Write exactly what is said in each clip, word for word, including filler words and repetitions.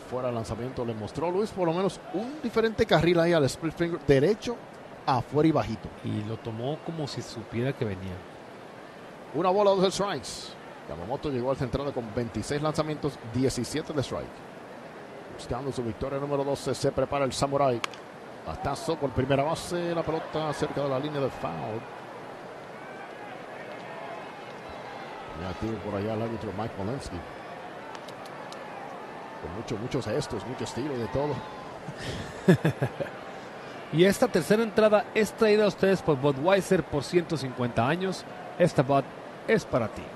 fuera el lanzamiento. Le mostró Luis por lo menos un diferente carril ahí al split finger derecho, afuera y bajito. Y lo tomó como si supiera que venía. Una bola, dos strikes. Yamamoto llegó al central con veintiséis lanzamientos, diecisiete de strike. Buscando su victoria número doce, se prepara el Samurai. Batazo por primera base, la pelota cerca de la línea de foul. Y aquí por allá el árbitro Mike Molensky. Con muchos, muchos gestos, mucho estilo y de todo. Y esta tercera entrada es traída a ustedes por Budweiser por ciento cincuenta años. Esta Bud es para ti.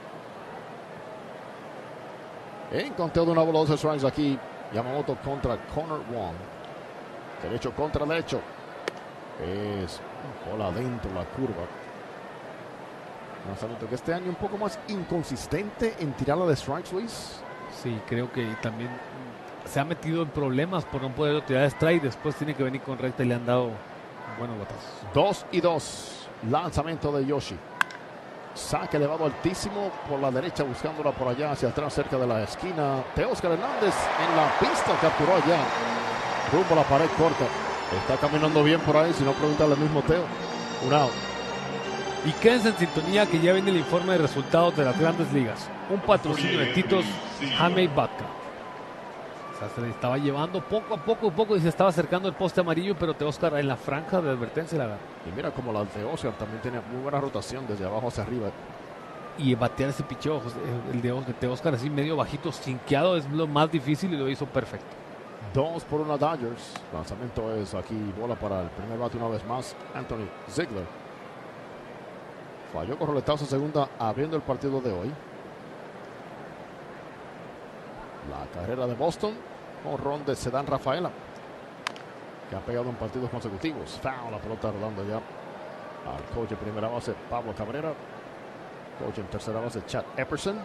En conteo de una bola, dos strikes aquí. Yamamoto contra Connor Wong. Derecho contra derecho. Es bola adentro la curva. Un lanzamiento que este año un poco más inconsistente en tirarla de strikes, Luis. Sí, creo que también se ha metido en problemas por no poder tirar de strike. Después tiene que venir con recta y le han dado buenos batazos. Dos y dos. Lanzamiento de Yoshi. Saque elevado altísimo por la derecha, buscándola por allá hacia atrás, cerca de la esquina. Teóscar Hernández en la pista, capturó allá. Rumbo a la pared corta. Está caminando bien por ahí, si no pregúntale al mismo Teo. Un out. Y quédense en sintonía que ya viene el informe de resultados de las grandes ligas. Un patrocinio de Titos Hamey Vodka. O sea, se le estaba llevando poco a poco, poco y se estaba acercando el poste amarillo, pero Teóscar en la franja de advertencia la agarra. Y mira como la de Oscar también tiene muy buena rotación desde abajo hacia arriba. Y batear ese picheo, el de Teóscar así medio bajito, sinqueado, es lo más difícil y lo hizo perfecto. Dos por una Dodgers. Lanzamiento es aquí, bola para el primer bate una vez más. Anthony Ziegler. Falló con roletazo segunda abriendo el partido de hoy. La carrera de Boston con ron de Cedán Rafaela, que ha pegado en partidos consecutivos. Foul, la pelota rodando ya al coach en primera base Pablo Cabrera, coach en tercera base Chad Epperson,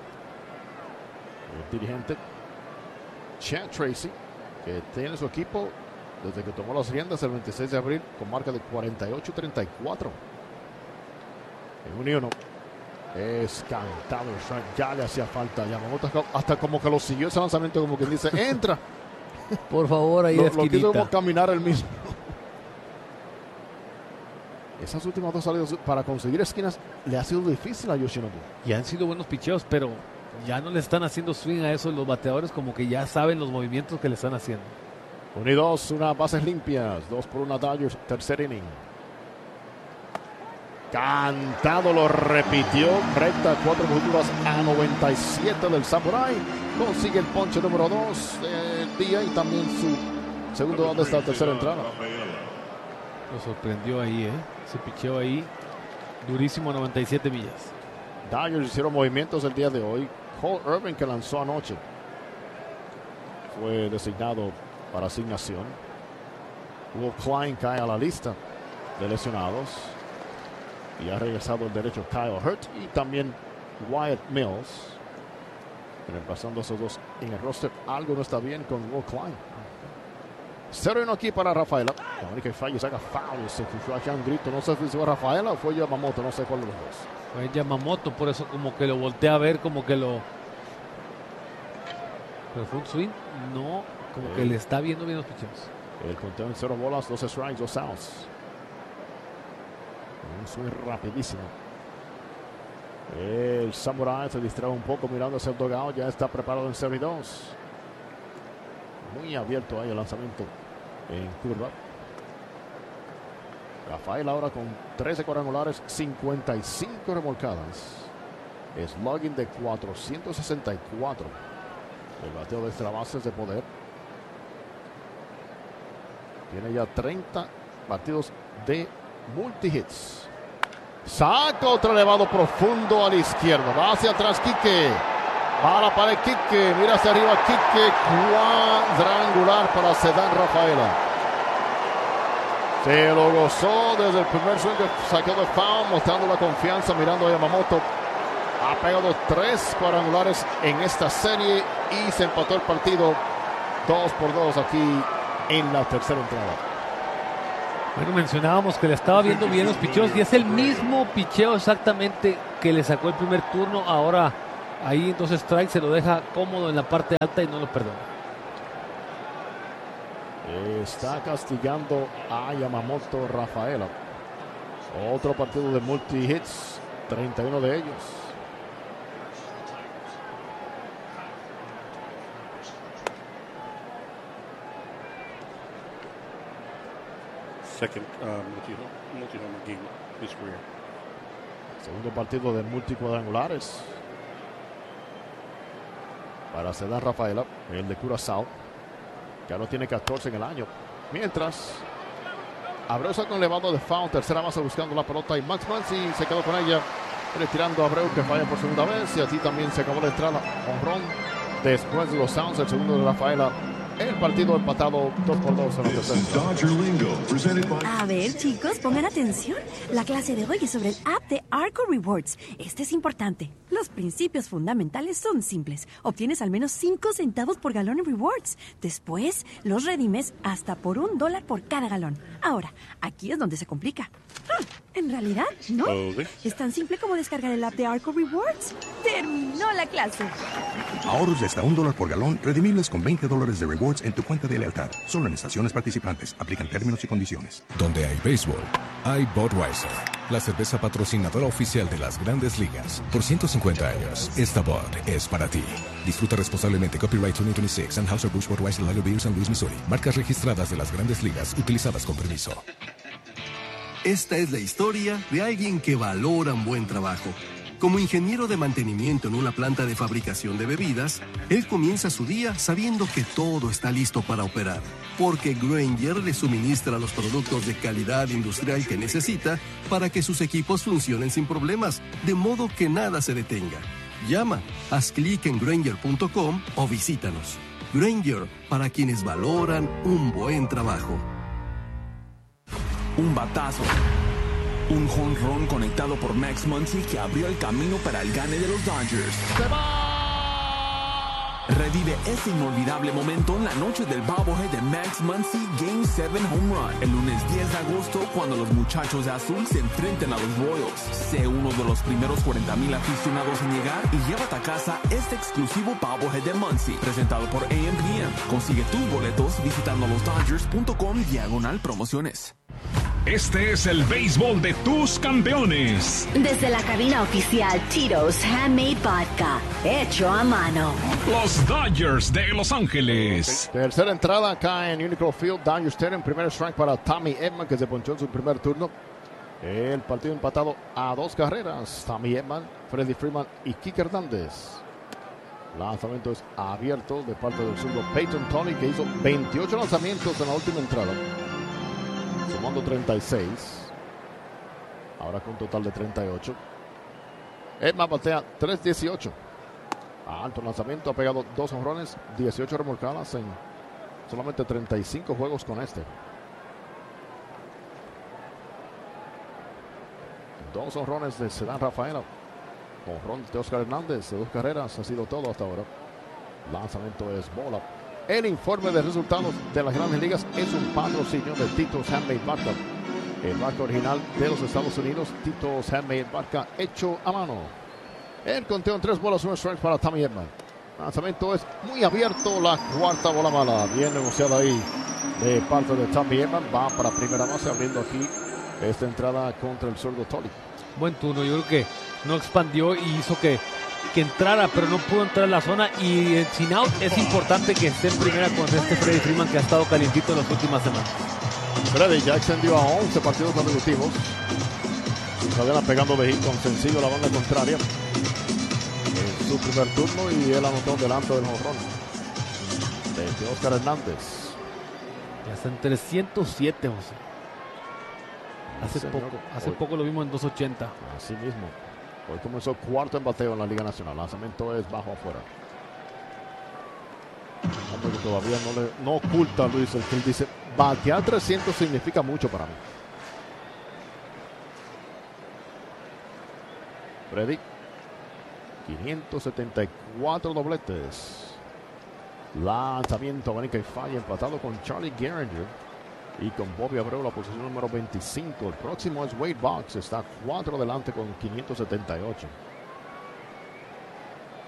el dirigente Chad Tracy, que tiene su equipo desde que tomó las riendas el veintiséis de abril con marca de cuarenta y ocho treinta y cuatro. En un y uno. Es cantado, ya le hacía falta. Yamamoto hasta como que lo siguió ese lanzamiento, como que dice, entra. Por favor, ahí lo, de esquinita. Lo quiso como caminar el mismo. Esas últimas dos salidas para conseguir esquinas le ha sido difícil a Yoshinobu. Y han sido buenos picheos, pero ya no le están haciendo swing a eso los bateadores, como que ya saben los movimientos que le están haciendo. Uno y dos, unas bases limpias, dos por una Dodgers, tercer inning. Cantado, lo repitió, recta, cuatro positivas a noventa y siete del Samurai. Consigue el ponche número dos del día y también su segundo down de esta tercera entrada. Lo sorprendió ahí, ¿eh? Se picheó ahí durísimo, noventa y siete millas. Dodgers hicieron movimientos el día de hoy. Cole Irvin, que lanzó anoche, fue designado para asignación. Will Klein cae a la lista de lesionados. Y ha regresado el derecho Kyle Hurt y también Wyatt Mills. Reemplazando a esos dos en el roster. Algo no está bien con Will Klein. cero uno aquí para Rafaela. La única falla saca foul. Se escuchó allá un grito. No sé si fue Rafaela o fue Yamamoto. No sé cuál de los dos. Fue Yamamoto, por eso como que lo volteé a ver, como que lo... Pero fue un swing. No, como eh. que le está viendo bien los picheos. El conteo en cero bolas, dos strikes, dos outs. Un swing rapidísimo. El Samurai se distrae un poco mirando hacia el dugout. Ya está preparado en cero y dos. Muy abierto ahí el lanzamiento en curva. Rafael ahora con trece cuadrangulares, cincuenta y cinco remolcadas. Slugging de cuatrocientos sesenta y cuatro. El bateo de extra bases de poder. Tiene ya treinta partidos de multi-hits. Saca otro elevado profundo a la izquierda. Va hacia atrás Quique. Va a la pared Quique. Mira hacia arriba Quique. Cuadrangular para Cedán Rafaela. Se lo gozó desde el primer swing que saqueó de foul, mostrando la confianza, mirando a Yamamoto. Ha pegado tres cuadrangulares en esta serie y se empató el partido dos por dos aquí en la tercera entrada. Bueno, mencionábamos que le estaba viendo bien los picheos y es el mismo picheo exactamente que le sacó el primer turno. Ahora ahí entonces strike se lo deja cómodo en la parte alta y no lo perdona. Está castigando a Yamamoto Rafaela. Otro partido de multi-hits, treinta y uno de ellos. Second uh, multi-home multi-home game of his career. Segundo partido de multicuadrangulares para Cedar Rafaela, el de Curazao, que ahora tiene catorce en el año. Mientras, Abreu saca un elevado de foul, tercera base buscando la pelota y Max Muncy se quedó con ella, retirando a Abreu, que falla por segunda vez, y así también se acabó la entrada. Honrón después de los Sounds, el segundo de Rafaela. El partido empatado dos por dos en la tercera. A ver, chicos, pongan atención. La clase de hoy es sobre el app de Arco Rewards. Este es importante. Los principios fundamentales son simples. Obtienes al menos cinco centavos por galón en rewards. Después, los redimes hasta por un dólar por cada galón. Ahora, aquí es donde se complica. Ah, en realidad, no. Es tan simple como descargar el app de Arco Rewards. Terminó la clase. Ahorros de hasta un dólar por galón, redimibles con veinte dólares de rewards en tu cuenta de lealtad. Solo en estaciones participantes. Aplican términos y condiciones. Donde hay béisbol, hay Budweiser, la cerveza patrocinadora oficial de las Grandes Ligas. Por ciento cincuenta años, esta Bud es para ti. Disfruta responsablemente. Copyright veinte veintiséis. Anheuser-Busch Budweiser Lager Beer, San Luis, Missouri. Marcas registradas de las Grandes Ligas, utilizadas con permiso. Esta es la historia de alguien que valora un buen trabajo. Como ingeniero de mantenimiento en una planta de fabricación de bebidas, él comienza su día sabiendo que todo está listo para operar, porque Grainger le suministra los productos de calidad industrial que necesita para que sus equipos funcionen sin problemas, de modo que nada se detenga. Llama, haz clic en Grainger punto com o visítanos. Grainger, para quienes valoran un buen trabajo. Un batazo. Un jonrón conectado por Max Muncy que abrió el camino para el gane de los Dodgers. ¡Se va! Revive ese inolvidable momento en la noche del bobblehead de Max Muncy Game siete Home Run. El lunes diez de agosto, cuando los muchachos de azul se enfrenten a los Royals. Sé uno de los primeros cuarenta mil aficionados en llegar y llévate a casa este exclusivo bobblehead de Muncy, presentado por A M P M. Consigue tus boletos visitando los Dodgers punto com diagonal promociones. Este es el béisbol de tus campeones. Desde la cabina oficial Tito's Handmade Vodka, hecho a mano. Los Dodgers de Los Ángeles. Tercera entrada acá en Unicro Field. Dodgers tienen primer strike para Tommy Edman, que se ponchó en su primer turno. El partido empatado a dos carreras. Tommy Edman, Freddie Freeman y Kike Hernández. Lanzamiento es abierto de parte del zurdo Peyton Tony, que hizo veintiocho lanzamientos en la última entrada, sumando treinta y seis. Ahora con un total de treinta y ocho. Edman batea tres dieciocho. Alto lanzamiento, ha pegado dos jonrones, dieciocho remolcadas en solamente treinta y cinco juegos con este. Dos jonrones de Cedar Rafaela. Jonrón de Oscar Hernández de dos carreras, ha sido todo hasta ahora. Lanzamiento es bola. El informe de resultados de las Grandes Ligas es un patrocinio de Tito's Handmade Vodka, el vodka original de los Estados Unidos. Tito's Handmade Vodka, hecho a mano. El conteo en tres bolas, un strike para Tommy Edman. Lanzamiento es muy abierto, la cuarta bola mala, bien negociada ahí de parte de Tommy Edman. Va para primera base, abriendo aquí esta entrada contra el zurdo Tony. Buen turno, yo creo que no expandió y hizo que que entrara, pero no pudo entrar en la zona, y en sin out es importante que esté en primera con este Freddie Freeman, que ha estado calientito en las últimas semanas. Freddie ya extendió a once partidos consecutivos. Cadena pegando de hit con sencillo a la banda contraria en su primer turno, y él anotó delante del jonrón de Oscar Hernández. Ya está en trescientos siete, José. Hace, Sí, poco, señor. hace Hoy- poco lo vimos en dos ochenta. Así mismo. Hoy comenzó cuarto en bateo en la Liga Nacional. Lanzamiento es bajo afuera. Hombre, que todavía no, le, no oculta a Luis el que él dice: batear trescientos significa mucho para mí. Freddy, quinientos setenta y cuatro dobletes. Lanzamiento, abanica y falla, empatado con Charlie Gehringer y con Bobby Abreu, la posición número veinticinco. El próximo es Wade Boggs, está cuatro adelante con quinientos setenta y ocho.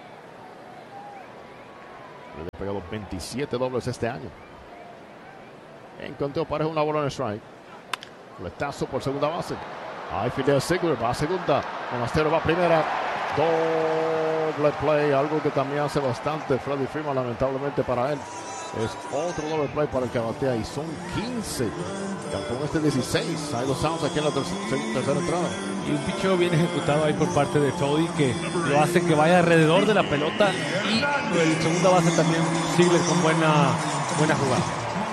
Le ha pegado veintisiete dobles este año. En conteo parejo, una bola en strike. Fletazo por segunda base. Ahí Fidel Ziegler va a segunda. Monasterio va a primera. Doble play, algo que también hace bastante Freddie Freeman, lamentablemente para él. Es otro doble play para el que batea y son quince. Campeón este dieciséis. Hay dos outs aquí en la tercera, tercera entrada. Y un picheo bien ejecutado ahí por parte de Tody que lo hace que vaya alrededor de la pelota. Y el segunda base también Ziegler con buena, buena jugada.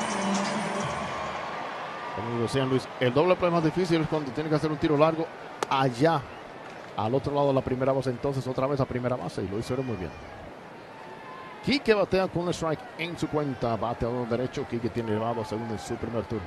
Como decían Luis, el doble play más difícil es cuando tiene que hacer un tiro largo allá, al otro lado de la primera base. Entonces otra vez a primera base y lo hicieron muy bien. Quique batea con un strike en su cuenta. Bateador derecho. Quique tiene elevado a segundo en su primer turno.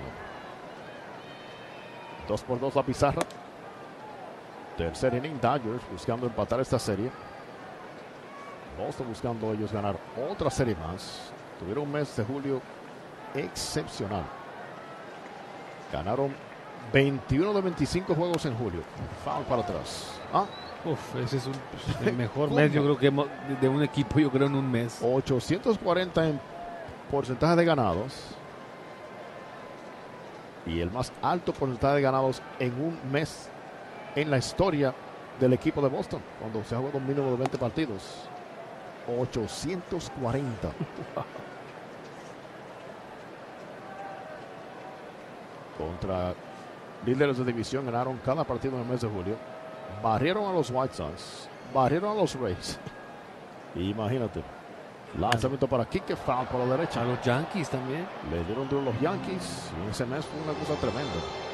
Dos por dos la pizarra. Tercer inning. Dodgers buscando empatar esta serie. Boston buscando ellos ganar otra serie más. Tuvieron un mes de julio excepcional. Ganaron veintiuno de veinticinco juegos en julio. Foul para atrás. Ah. Uf, ese es un, el mejor mes, yo creo que de un equipo, yo creo en un mes. ochocientos cuarenta en porcentaje de ganados. Y el más alto porcentaje de ganados en un mes en la historia del equipo de Boston, cuando se ha jugado un mínimo de veinte partidos. ochocientos cuarenta. Contra líderes de división ganaron cada partido en el mes de julio. Barrieron a los White Sox. Barrieron a los Rays. Imagínate. Lanzamiento para Quique, foul por la derecha. A los Yankees también. Le dieron duro los Yankees. Y ese mes fue una cosa tremenda.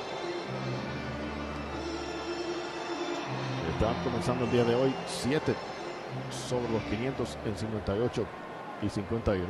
Están comenzando el día de hoy siete sobre los quinientos en cincuenta y ocho y cincuenta y uno.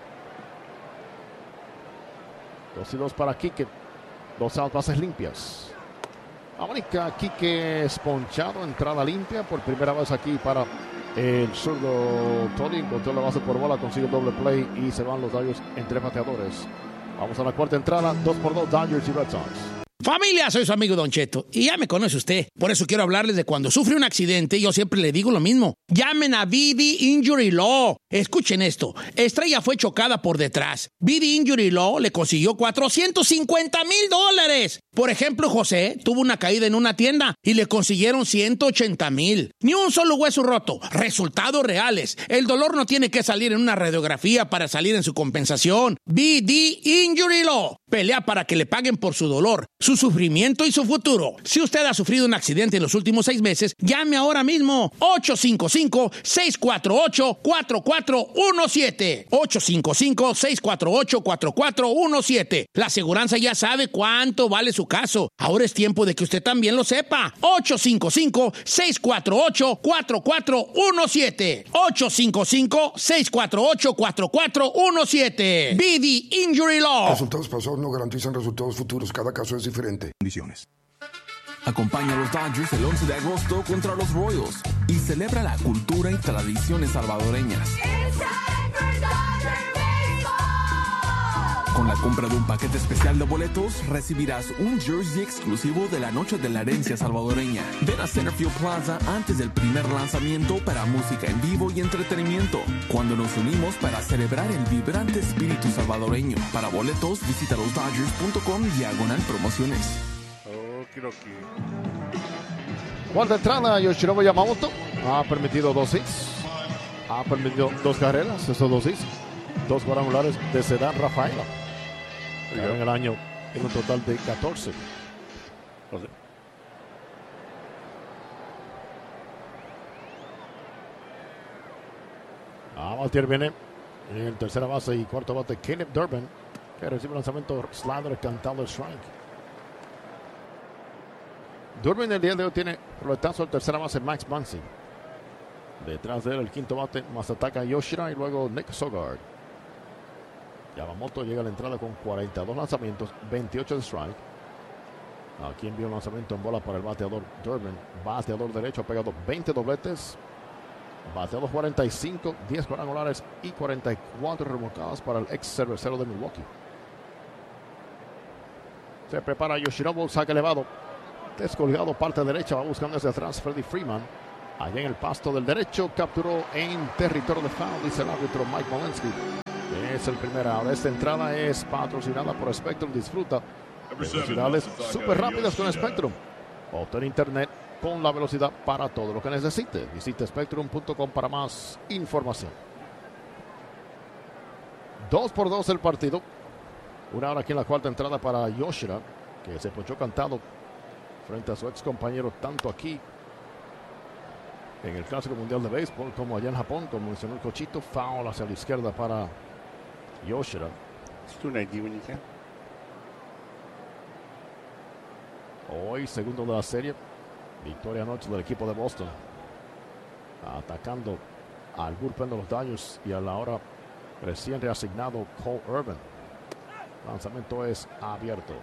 dos y dos para Quique. Dos outs, bases limpias. Amonica, Quique esponchado, entrada limpia por primera vez aquí para el zurdo Tony. Encontró la base por bola, consigue doble play y se van los Dodgers en tres bateadores. Vamos a la cuarta entrada, dos por dos, Dodgers y Red Sox. Familia, soy su amigo Don Cheto y ya me conoce usted. Por eso quiero hablarles de cuando sufre un accidente. Yo siempre le digo lo mismo. Llamen a V D Injury Law. Escuchen esto. Estrella fue chocada por detrás. V D Injury Law le consiguió cuatrocientos cincuenta mil dólares. Por ejemplo, José tuvo una caída en una tienda y le consiguieron ciento ochenta mil. Ni un solo hueso roto. Resultados reales. El dolor no tiene que salir en una radiografía para salir en su compensación. V D Injury Law. Pelea para que le paguen por su dolor, su sufrimiento y su futuro. Si usted ha sufrido un accidente en los últimos seis meses, llame ahora mismo. ocho cinco cinco, seis cuatro ocho, cuatro cuatro uno siete. ocho cinco cinco, seis cuatro ocho, cuatro cuatro uno siete. La aseguranza ya sabe cuánto vale su caso. Ahora es tiempo de que usted también lo sepa. ocho cinco cinco, seis cuatro ocho, cuatro cuatro uno siete. ocho cinco cinco, seis cuatro ocho, cuatro cuatro uno siete. V D Injury Law. Resultados pasados no garantizan resultados futuros. Cada caso es diferente. Condiciones. Acompaña a los Dodgers el once de agosto contra los Royals y celebra la cultura y tradiciones salvadoreñas. Con la compra de un paquete especial de boletos, recibirás un jersey exclusivo de la Noche de la Herencia Salvadoreña. Ven a Centerfield Plaza antes del primer lanzamiento para música en vivo y entretenimiento, cuando nos unimos para celebrar el vibrante espíritu salvadoreño. Para boletos, visita los dodgers punto com diagonal promociones. Cuarta entrada, Yoshinobu Yamamoto ha permitido dos hits. Ha permitido dos carreras, esos dos hits. Dos cuadrangulares de Cedar Rafaela. En el año en un total de catorce. A batir viene en tercera base y cuarto bate Caleb Durbin, que recibe el lanzamiento slider cantado el strike. Durbin el día de hoy tiene roletazo al tercera base Max Muncy. Detrás de él el quinto bate Masataka Yoshida y luego Nick Sogard. Yamamoto llega a la entrada con cuarenta y dos lanzamientos, veintiocho de strike. Aquí envió un lanzamiento en bola para el bateador Durbin. Bateador derecho ha pegado veinte dobletes. Bateador cuarenta y cinco, diez cuadrangulares y cuarenta y cuatro remolcadas para el ex cervecero de Milwaukee. Se prepara Yoshinobu, saque elevado. Descolgado parte derecha, va buscando hacia atrás Freddie Freeman. Allá en el pasto del derecho, capturó en territorio de foul, dice el árbitro Mike Molinsky. Es el primer out. Esta entrada es patrocinada por Spectrum. Disfruta de velocidades súper rápidas con Spectrum. Obtén internet con la velocidad para todo lo que necesite. Visite spectrum punto com para más información. Dos por dos el partido. Una hora aquí en la cuarta entrada para Yoshida, que se ponchó cantado frente a su ex compañero tanto aquí en el Clásico Mundial de Béisbol como allá en Japón, como mencionó el Cochito. Foul hacia la izquierda para Yoshida. Hoy, segundo de la serie. Victoria anoche del equipo de Boston. Atacando al bullpen de los Dodgers y a la hora recién reasignado Cole Irvin. Lanzamiento es abierto.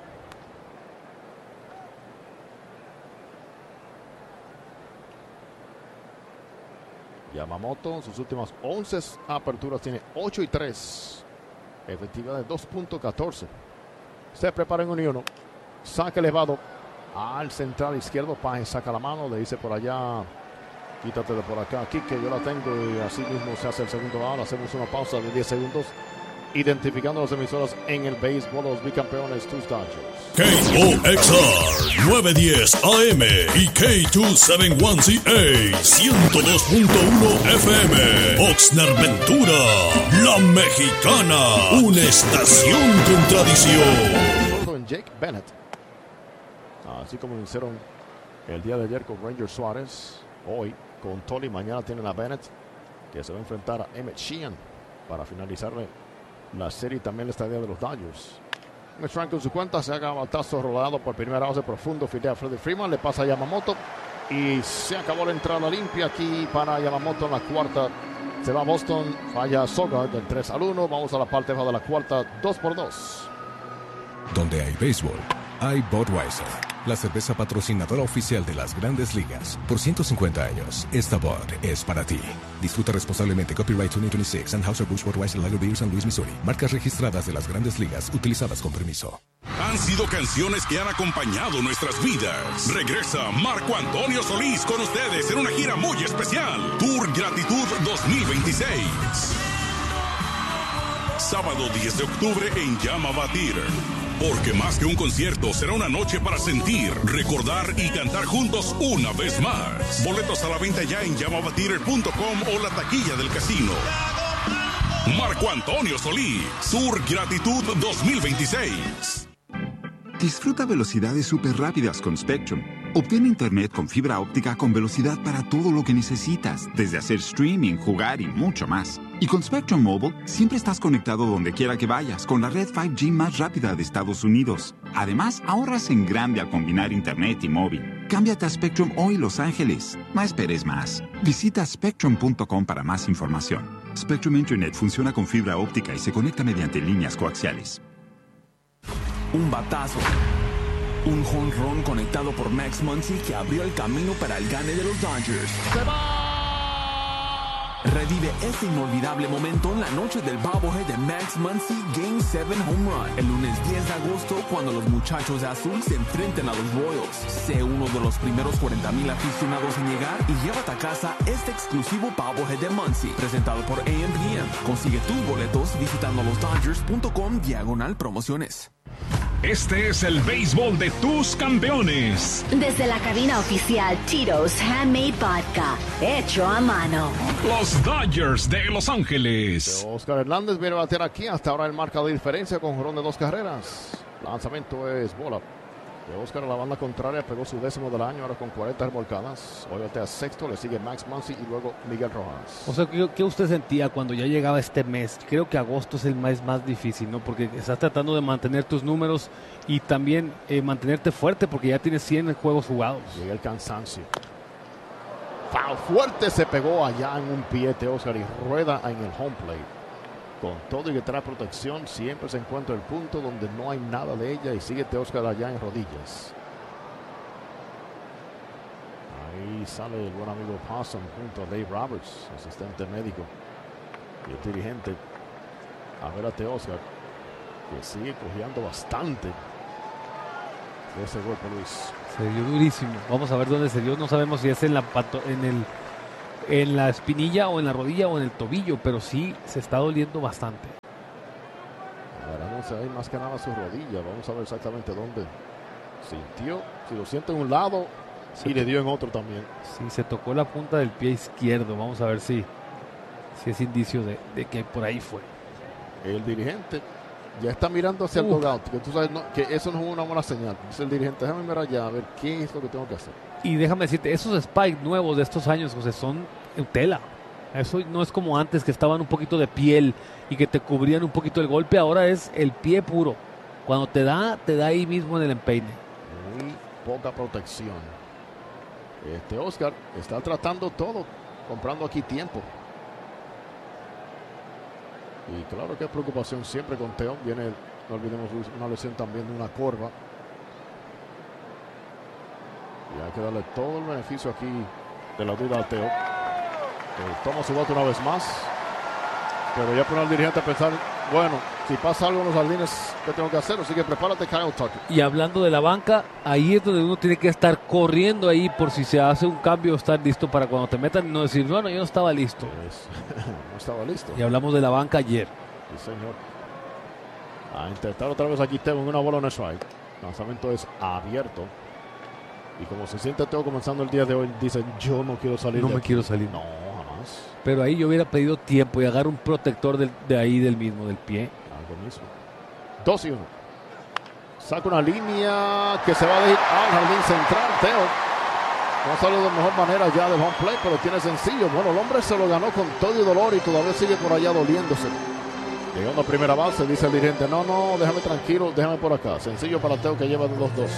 Yamamoto en sus últimas once aperturas tiene ocho y tres. Efectividad de dos punto catorce. Se prepara en uno y uno. Saca elevado al central izquierdo. Páez saca la mano. Le dice por allá: quítate de por acá, aquí que yo la tengo. Y así mismo se hace el segundo out. Hacemos una pausa de diez segundos. Identificando las emisoras en el béisbol, los bicampeones, tus Dodgers. K O X R nueve diez A M y K dos setenta y uno C A ciento dos punto uno F M. Oxnard Ventura, La Mexicana, una estación con tradición. Jake Bennett, así como lo hicieron el día de ayer con Ranger Suárez, hoy con Tony, mañana tienen a Bennett, que se va a enfrentar a Emmett Sheehan para finalizarle la serie y también la estadía de los Dodgers. Strike con su cuenta, se haga batazo rodado por primera base profundo, fidea a Freddie Freeman, le pasa a Yamamoto y se acabó la entrada limpia aquí para Yamamoto en la cuarta. Se va a Boston, falla Soga del tres al uno. Vamos a la parte baja de la cuarta, dos por dos. Donde hay béisbol, hay Budweiser, la cerveza patrocinadora oficial de las Grandes Ligas. Por ciento cincuenta años, esta Bud es para ti. Disfruta responsablemente. Copyright dos mil veintiséis. Anheuser-Busch Budweiser Lager Beer, San Luis, Missouri. Marcas registradas de las Grandes Ligas, utilizadas con permiso. Han sido canciones que han acompañado nuestras vidas. Regresa Marco Antonio Solís con ustedes en una gira muy especial. Tour Gratitud dos mil veintiséis. Sábado diez de octubre en Yamava Theater. Porque más que un concierto, será una noche para sentir, recordar y cantar juntos una vez más. Boletos a la venta ya en yamava theater punto com o la taquilla del casino. Marco Antonio Solís, Tour Gratitud dos mil veintiséis. Disfruta velocidades súper rápidas con Spectrum. Obtén internet con fibra óptica con velocidad para todo lo que necesitas, desde hacer streaming, jugar y mucho más. Y con Spectrum Mobile, siempre estás conectado donde quiera que vayas, con la red cinco G más rápida de Estados Unidos. Además, ahorras en grande al combinar internet y móvil. Cámbiate a Spectrum hoy, Los Ángeles. No esperes más. Visita spectrum punto com para más información. Spectrum Internet funciona con fibra óptica y se conecta mediante líneas coaxiales. Un batazo. Un jonrón conectado por Max Muncy que abrió el camino para el gane de los Dodgers. ¡Se va! Revive este inolvidable momento en la noche del bobblehead de Max Muncy Game siete Home Run. El lunes diez de agosto, cuando los muchachos de azul se enfrenten a los Royals. Sé uno de los primeros cuarenta mil aficionados en llegar y llévate a casa este exclusivo bobblehead de Muncy, presentado por A M P M. Consigue tus boletos visitando los dodgers punto com diagonal promociones. Este es el béisbol de tus campeones. Desde la cabina oficial Tito's Handmade Vodka, hecho a mano. Los Dodgers de Los Ángeles. Oscar Hernández viene a bater aquí. Hasta ahora el marca de diferencia con jonrón de dos carreras. Lanzamiento es bola. De Oscar a la banda contraria, pegó su décimo del año, ahora con cuarenta remolcadas. Hoy batea sexto, le sigue Max Muncy y luego Miguel Rojas. O sea, ¿qué, ¿qué usted sentía cuando ya llegaba este mes? Creo que agosto es el mes más difícil, ¿no? Porque estás tratando de mantener tus números y también eh, mantenerte fuerte porque ya tienes cien juegos jugados. Llega el cansancio. Foul fuerte se pegó allá en un piete Oscar y rueda en el home plate. Con todo y que trae protección, siempre se encuentra el punto donde no hay nada de ella y sigue Oscar allá en rodillas. Ahí sale el buen amigo Possum junto a Dave Roberts, asistente médico y el dirigente, a ver a Oscar, que sigue cojeando bastante de ese golpe, Luis. Se dio durísimo. Vamos a ver dónde se dio. No sabemos si es en la pato, en el en la espinilla o en la rodilla o en el tobillo, pero sí se está doliendo bastante. parece ahí más que nada su rodilla. Vamos a ver exactamente dónde sintió. Si lo siente en un lado y le dio en otro también. Sí, se tocó la punta del pie izquierdo. Vamos a ver si, si es indicio de, de que por ahí fue. El dirigente ya está mirando hacia el Uf. dugout, que tú sabes no, que eso no es una buena señal. Dice el dirigente, déjame mirar allá a ver qué es lo que tengo que hacer. Y déjame decirte, esos spikes nuevos de estos años, José, son en tela. Eso no es como antes que estaban un poquito de piel y que te cubrían un poquito el golpe. Ahora es el pie puro. Cuando te da, te da ahí mismo en el empeine. Muy poca protección. Este Oscar está tratando todo, comprando aquí tiempo. Y claro que hay preocupación siempre con Teo. Viene, no olvidemos, una lesión también de una corva. Y hay que darle todo el beneficio aquí de la duda al Teo. Que toma su voto una vez más. Pero ya pone al dirigente a pensar, bueno, si pasa algo en los jardines, ¿qué tengo que hacer? Así que prepárate, Kyle Tucker. Y hablando de la banca, ahí es donde uno tiene que estar corriendo ahí por si se hace un cambio, estar listo para cuando te metan y no decir, bueno, yo no estaba listo. Pues, no estaba listo. Y hablamos de la banca ayer. Sí, señor. A intentar otra vez aquí Teo en una bola en el strike. El lanzamiento es abierto. Y como se siente Teo comenzando el día de hoy, dicen, yo no quiero salir No de me aquí. quiero salir. No, jamás. Pero ahí yo hubiera pedido tiempo y agarrar un protector del- de ahí del mismo, del pie. Algo mismo. Dos y uno. Saca una línea que se va a ir al jardín central. Teo no sale de mejor manera ya del home plate, pero tiene sencillo. Bueno, el hombre se lo ganó con todo y dolor y todavía sigue por allá doliéndose. Llegando a primera base, dice el dirigente, no, no, déjame tranquilo, déjame por acá. Sencillo para Teo que lleva de dos dos.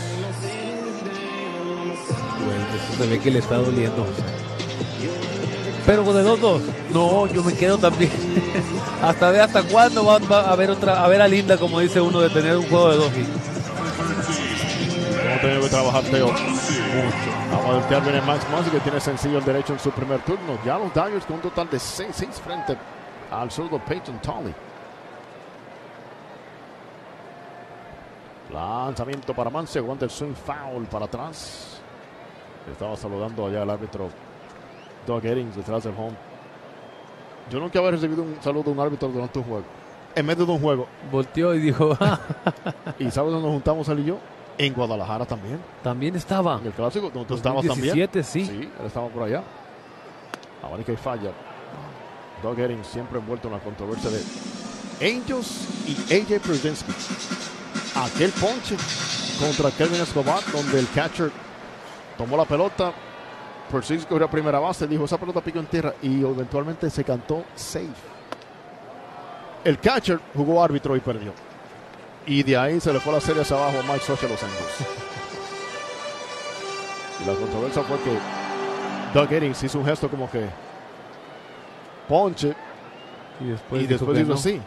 Bueno, eso se ve que le está doliendo. Pero de dos dos. No, yo me quedo también. hasta de hasta cuándo va, va a ver otra, a ver a Linda, como dice uno, de tener un juego de dos hits. Vamos a tener que trabajar Teo mucho. Vamos a voltear bien Max Muncy, que tiene sencillo el derecho en su primer turno. Ya los Dodgers con un total de seis seis frente al zurdo Peyton Tolly. Lanzamiento para Muncy, aguanta el swing foul para atrás. Estaba saludando allá el árbitro Doug Eddings detrás del home. Yo nunca había recibido un saludo de un árbitro durante un juego. En medio de un juego. Volteó y dijo, ¿y sabes dónde nos juntamos él y yo? En Guadalajara también. También estaba. En el clásico, donde tú estabas dos mil diecisiete, también. sí. Sí, él estaba por allá. Abanica y falla. Doug Eddings siempre envuelto en la controversia de Angels y A J Przinsky. Aquel ponche contra Kevin Escobar, donde el catcher tomó la pelota. Przinsky corrió a primera base, dijo, esa pelota picó en tierra, y eventualmente se cantó safe. El catcher jugó árbitro y perdió. Y de ahí se le fue la serie hacia abajo a Mike Socha a los Angels. Y la controversia fue que Doug Eddings hizo un gesto como que ponche, Y después, y dijo después que hizo no. así.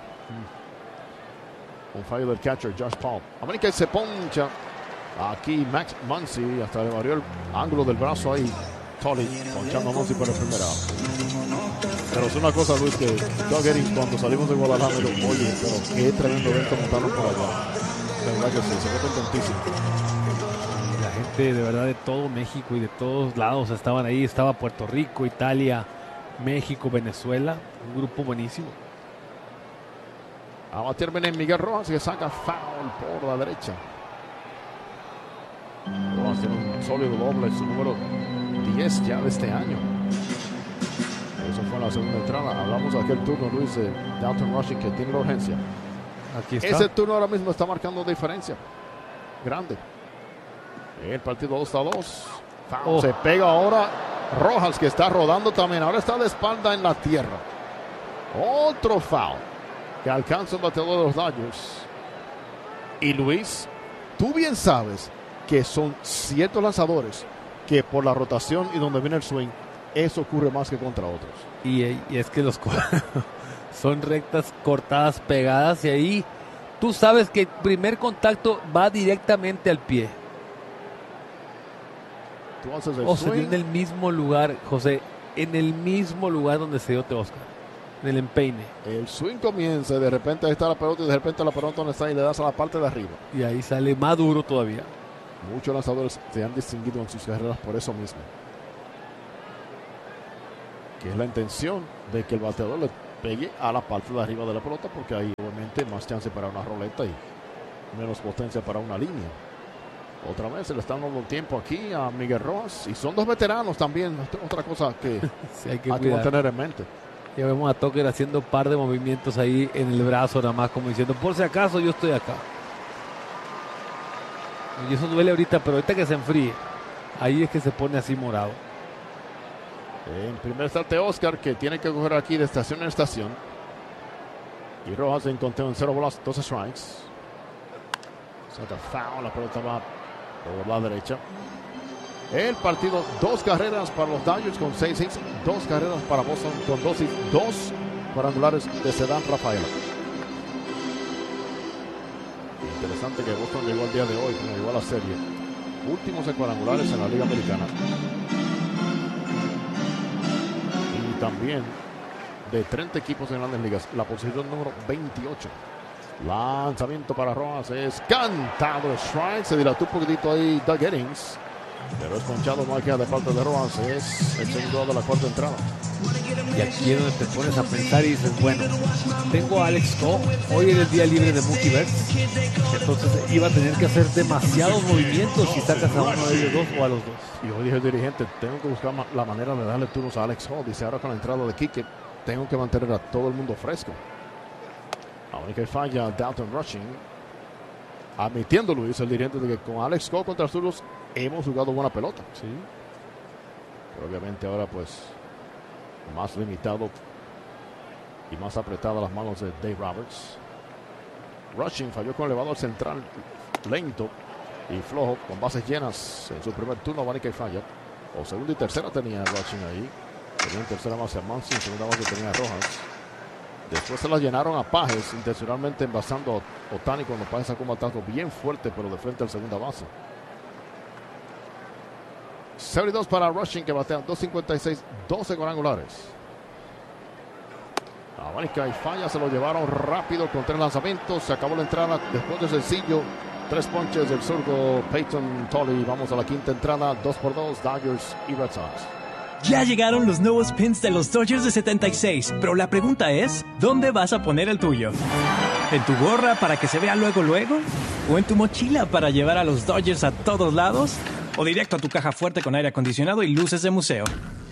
Un fallo del catcher Josh Paul. América se poncha. Aquí Max Muncy hasta le varió el ángulo del brazo ahí. Tolly ponchando a Muncy por el primera. Pero es una cosa, Luis, que Doug Eddings cuando salimos de Guadalajara me dijo, oye, pero qué tremendo evento montaron por allá. La verdad que sí, se fue contentísimo. La gente de verdad de todo México y de todos lados estaban ahí. Estaba Puerto Rico, Italia, México, Venezuela. Un grupo buenísimo. A batir viene Miguel Rojas, que saca foul por la derecha. Rojas tiene un sólido doble, su número diez ya de este año. Eso fue en la segunda entrada. Hablamos de aquel turno, Luis, de Dalton Rushing, que tiene la urgencia. Aquí está. Ese turno ahora mismo está marcando diferencia grande. El partido dos a dos. Oh. Se pega ahora Rojas, que está rodando también. Ahora está de espalda en la tierra. Otro foul que alcanza el bateador de los Dodgers. Y Luis, tú bien sabes que son ciertos lanzadores que por la rotación y donde viene el swing, eso ocurre más que contra otros. Y, y es que los son rectas cortadas, pegadas, y ahí tú sabes que el primer contacto va directamente al pie. Tú haces el O se dio swing. en el mismo lugar, José, en el mismo lugar donde se dio Teoscar, en el empeine. El swing comienza y de repente ahí está la pelota y de repente la pelota donde está y le das a la parte de arriba. Y ahí sale más duro todavía. Muchos lanzadores se han distinguido en sus carreras por eso mismo. Que es la intención de que el bateador le pegue a la parte de arriba de la pelota, porque ahí obviamente obviamente más chance para una roleta y menos potencia para una línea. Otra vez se le está dando tiempo aquí a Miguel Rojas. Y son dos veteranos también. Otra cosa que sí, hay que, hay que mantener en mente. Ya vemos a Tucker haciendo un par de movimientos ahí en el brazo, nada más como diciendo, por si acaso yo estoy acá. Y eso duele ahorita, pero ahorita que se enfríe, ahí es que se pone así morado. En primer salte Oscar, que tiene que coger aquí de estación en estación. Y Rojas encontró en cero bolas, dos strikes. Saca foul, la pelota va por la derecha. El partido, dos carreras para los Dodgers con seis hits, dos carreras para Boston con dos hits, dos cuadrangulares de Cedar Rafaela. Interesante que Boston llegó al día de hoy, como llegó a la serie. Últimos en cuadrangulares en la Liga Americana. Y también de treinta equipos en grandes ligas, la posición número veintiocho. Lanzamiento para Rojas es cantado, strike, se dilató un poquitito ahí Doug Eddings. Pero es ponchado, no hay queda de falta de Rojas. Es el segundo de la cuarta entrada. Y aquí es donde te pones a pensar y dices, bueno, tengo a Alex Coe, hoy en el día libre de Mookie Betts, entonces iba a tener que hacer demasiados movimientos si sacas a uno de ellos dos o a los dos. Y hoy dijo el dirigente, tengo que buscar la manera de darle turnos a Alex Coe. Dice, ahora con la entrada de Quique, tengo que mantener a todo el mundo fresco. Ahora que falla Dalton Rushing, admitiéndolo, dice el dirigente, de que con Alex Coe contra Asturias hemos jugado buena pelota. Sí. Pero obviamente ahora pues más limitado y más apretada las manos de Dave Roberts. Rushing falló con elevador central lento y flojo, con bases llenas en su primer turno. Vanica y falla. O segunda y tercera tenía Rushing ahí. Tenía en tercera base a Muncy, en segunda base tenía a Rojas. Después se las llenaron a Pajes, intencionalmente envasando a Ohtani cuando Pajes sacó un batazo bien fuerte, pero de frente al segunda base. cero y dos para Rushing, que batea dos cincuenta y seis, doce cuadrangulares. Abanica y falla, se lo llevaron rápido con tres lanzamientos. Se acabó la entrada después del sencillo. Tres ponches del zurdo Peyton Tolley. Vamos a la quinta entrada, dos por dos, Dodgers y Red Sox. Ya llegaron los nuevos pins de los Dodgers de setenta y seis, pero la pregunta es, ¿dónde vas a poner el tuyo? ¿En tu gorra para que se vea luego luego? ¿O en tu mochila para llevar a los Dodgers a todos lados? ¿O directo a tu caja fuerte con aire acondicionado y luces de museo?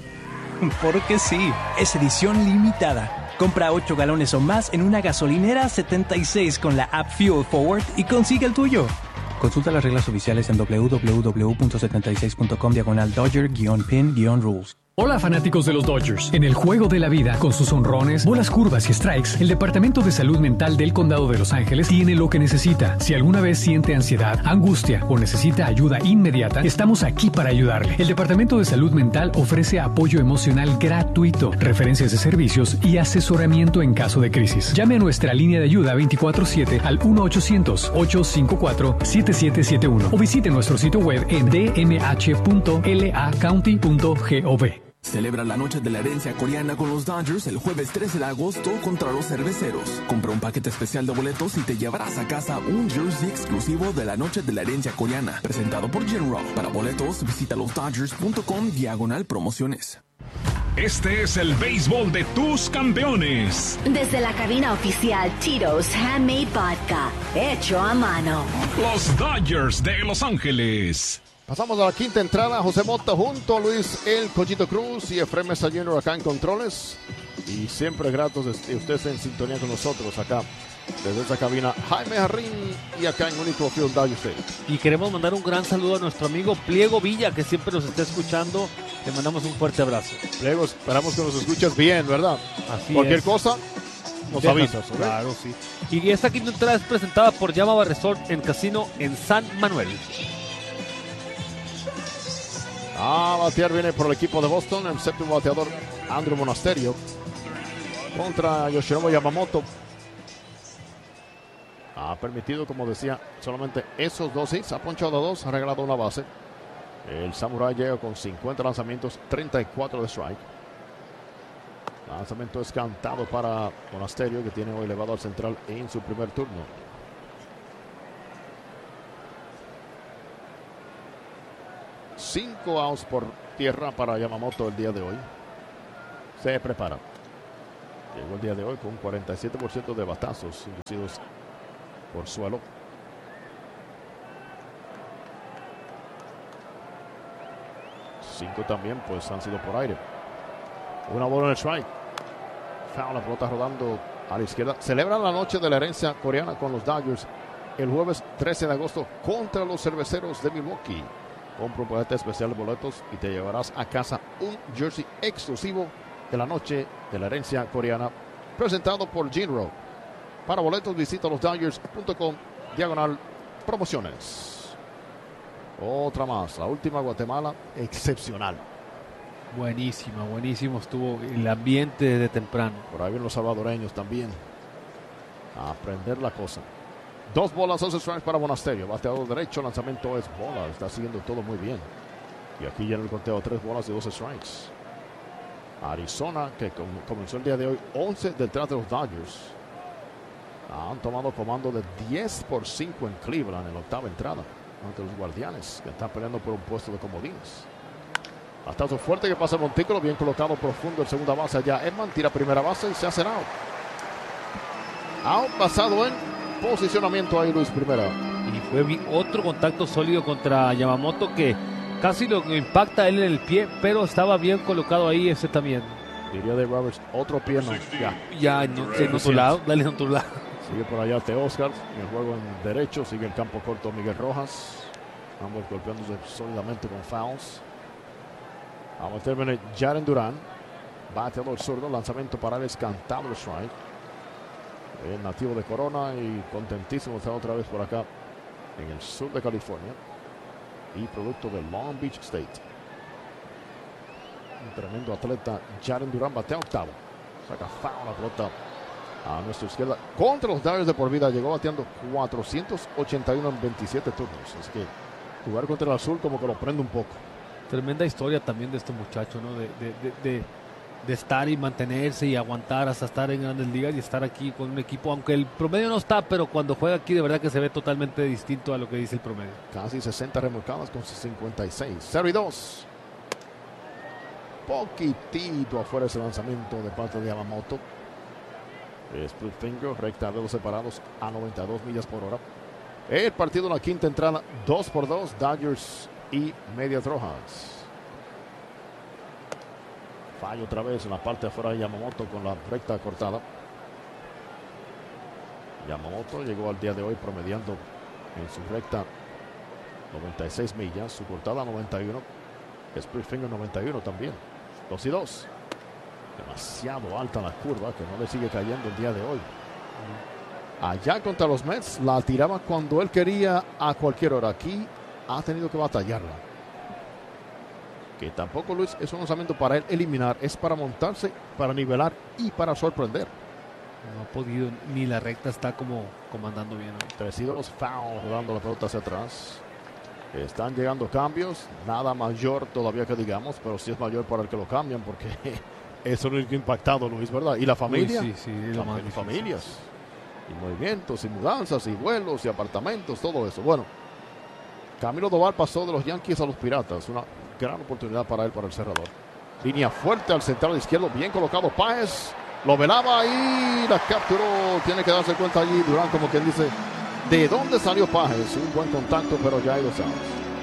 Porque sí, es edición limitada. Compra ocho galones o más en una gasolinera setenta y seis con la app Fuel Forward y consigue el tuyo. Consulta las reglas oficiales en doble u doble u doble u punto setenta y seis punto com diagonal Dodger-pin-rules. Hola fanáticos de los Dodgers. En el juego de la vida, con sus honrones, bolas curvas y strikes, el Departamento de Salud Mental del Condado de Los Ángeles tiene lo que necesita. Si alguna vez siente ansiedad, angustia o necesita ayuda inmediata, estamos aquí para ayudarle. El Departamento de Salud Mental ofrece apoyo emocional gratuito, referencias de servicios y asesoramiento en caso de crisis. Llame a nuestra línea de ayuda veinticuatro siete al uno ochocientos, ocho cinco cuatro, siete siete siete uno o visite nuestro sitio web en d m h punto l a county punto gov. Celebra la noche de la herencia coreana con los Dodgers el jueves trece de agosto contra los cerveceros. Compra un paquete especial de boletos y te llevarás a casa un jersey exclusivo de la noche de la herencia coreana, presentado por Jinro. Para boletos, visita los dodgers punto com diagonal promociones. Este es el béisbol de tus campeones. Desde la cabina oficial Tito's Handmade Vodka, hecho a mano. Los Dodgers de Los Ángeles. Pasamos a la quinta entrada. José Mota junto a Luis El Cochito Cruz y Efraín Mesa Junior acá en controles. Y siempre gratos de ustedes en sintonía con nosotros acá desde esa cabina. Jaime Jarrín y acá en Único Field Dodger Stadium. Y queremos mandar un gran saludo a nuestro amigo Pliego Villa, que siempre nos está escuchando. Le mandamos un fuerte abrazo. Pliego, esperamos que nos escuches bien, ¿verdad? Así Cualquier es. cosa nos Deja, avisas, ¿ok? Claro, sí. Y esta quinta entrada es presentada por Yamava Resort en Casino en San Manuel. A batear viene por el equipo de Boston el séptimo bateador Andrew Monasterio contra Yoshinobu Yamamoto. Ha permitido, como decía, solamente esos dos hits. Ha ponchado dos, ha regalado una base. El Samurai llega con cincuenta lanzamientos, treinta y cuatro de strike. Lanzamiento es cantado para Monasterio, que tiene hoy elevado al central en su primer turno. Cinco outs por tierra para Yamamoto el día de hoy. Se prepara. Llegó el día de hoy con un cuarenta y siete por ciento de batazos inducidos por suelo. Cinco también pues han sido por aire. Una bola en el strike. Foul, la pelota rodando a la izquierda. Celebran la noche de la herencia coreana con los Dodgers el jueves trece de agosto contra los Cerveceros de Milwaukee. Compra un paquete especial de boletos y te llevarás a casa un jersey exclusivo de la noche de la herencia coreana, presentado por Jinro. Para boletos visita los Dodgers punto com diagonal promociones. Otra más, la última, Guatemala, excepcional. Buenísima, buenísimo estuvo el ambiente de temprano. Por ahí vienen los salvadoreños también a aprender la cosa. Dos bolas, dos strikes para Monasterio. Bateador derecho, lanzamiento es bola. Está siguiendo todo muy bien. Y aquí ya en el conteo tres bolas y dos strikes. Arizona, que com comenzó el día de hoy once detrás de los Dodgers, han tomado comando de diez por cinco en Cleveland en la octava entrada ante los Guardianes, que están peleando por un puesto de comodines. Batazo fuerte que pasa el montículo, bien colocado profundo en segunda base allá. Edman tira primera base y se hace out. Out basado en posicionamiento ahí Luis Primera. Y fue otro contacto sólido contra Yamamoto que casi lo impacta él en el pie, pero estaba bien colocado ahí ese también. Diría de Roberts, otro pie no. Ya, ya no, en otro lado, dale en otro lado. Sigue por allá Te Oscar, en el juego en derecho, sigue el campo corto Miguel Rojas. Ambos golpeándose sólidamente con fouls. Vamos a terminar Jaren Durán, bateador zurdo, lanzamiento para él, cantado el strike. El nativo de Corona y contentísimo está otra vez por acá en el sur de California y producto de Long Beach State. Un tremendo atleta, Jaren Durán, batea octavo, saca foul la pelota a nuestra izquierda contra los Dodgers de por vida. Llegó bateando cuatrocientos ochenta y uno en veintisiete turnos, así que jugar contra el azul como que lo prende un poco. Tremenda historia también de este muchacho, ¿no? De, de, de, de, de estar y mantenerse y aguantar hasta estar en Grandes Ligas y estar aquí con un equipo, aunque el promedio no está, pero cuando juega aquí de verdad que se ve totalmente distinto a lo que dice el promedio. Casi sesenta remolcadas con cincuenta y seis. cero y dos. Poquitito afuera ese lanzamiento de parte de Yamamoto. Split finger, recta de los separados a noventa y dos millas por hora. El partido en la quinta entrada, dos por dos, Dodgers y Medias Rojas. Fallo otra vez en la parte de afuera de Yamamoto con la recta cortada. Yamamoto llegó al día de hoy promediando en su recta noventa y seis millas, su cortada noventa y uno, split finger noventa y uno también. dos y dos. Demasiado alta la curva que no le sigue cayendo el día de hoy. Allá contra los Mets la tiraba cuando él quería a cualquier hora. Aquí ha tenido que batallarla. Que tampoco, Luis, es un lanzamiento para él eliminar, es para montarse, para nivelar y para sorprender. No ha podido, ni la recta está como comandando bien. tres y dos, foul, rodando la pelota hacia atrás. Están llegando cambios, nada mayor todavía que digamos, pero sí es mayor para el que lo cambian, porque eso no es impactado, Luis, ¿verdad? Y la familia, Uy, sí, sí, lo más y familias, y movimientos, y mudanzas, y vuelos, y apartamentos, todo eso. Bueno, Camilo Doval pasó de los Yankees a los Piratas, una gran oportunidad para él, para el cerrador. Línea fuerte al central izquierdo, bien colocado Páez, lo velaba y la capturó. Tiene que darse cuenta allí Durán, como quien dice, de dónde salió Páez. Un buen contacto, pero ya hay dos outs.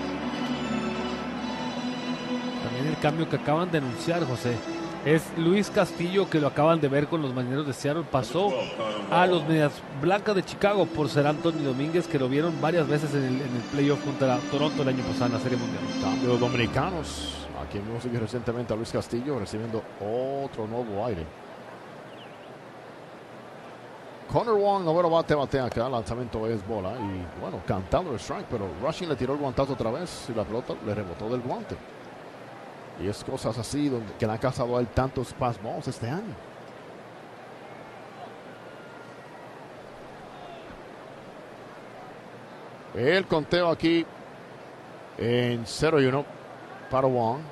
También el cambio que acaban de anunciar, José, es Luis Castillo, que lo acaban de ver con los Marineros de Seattle. Pasó a los Medias Blancas de Chicago por ser Anthony Domínguez, que lo vieron varias veces en el, en el playoff contra Toronto el año pasado en la Serie Mundial. Cambio de dominicanos. Aquí vimos recientemente a Luis Castillo recibiendo otro nuevo aire. Connor Wong, noveno bate, batea acá. Lanzamiento es bola. Y bueno, cantando el strike, pero Rushing le tiró el guantazo otra vez y la pelota le rebotó del guante. Y es cosas así donde, que le han causado a él tantos pass balls este año. El conteo aquí en cero y uno para Wong.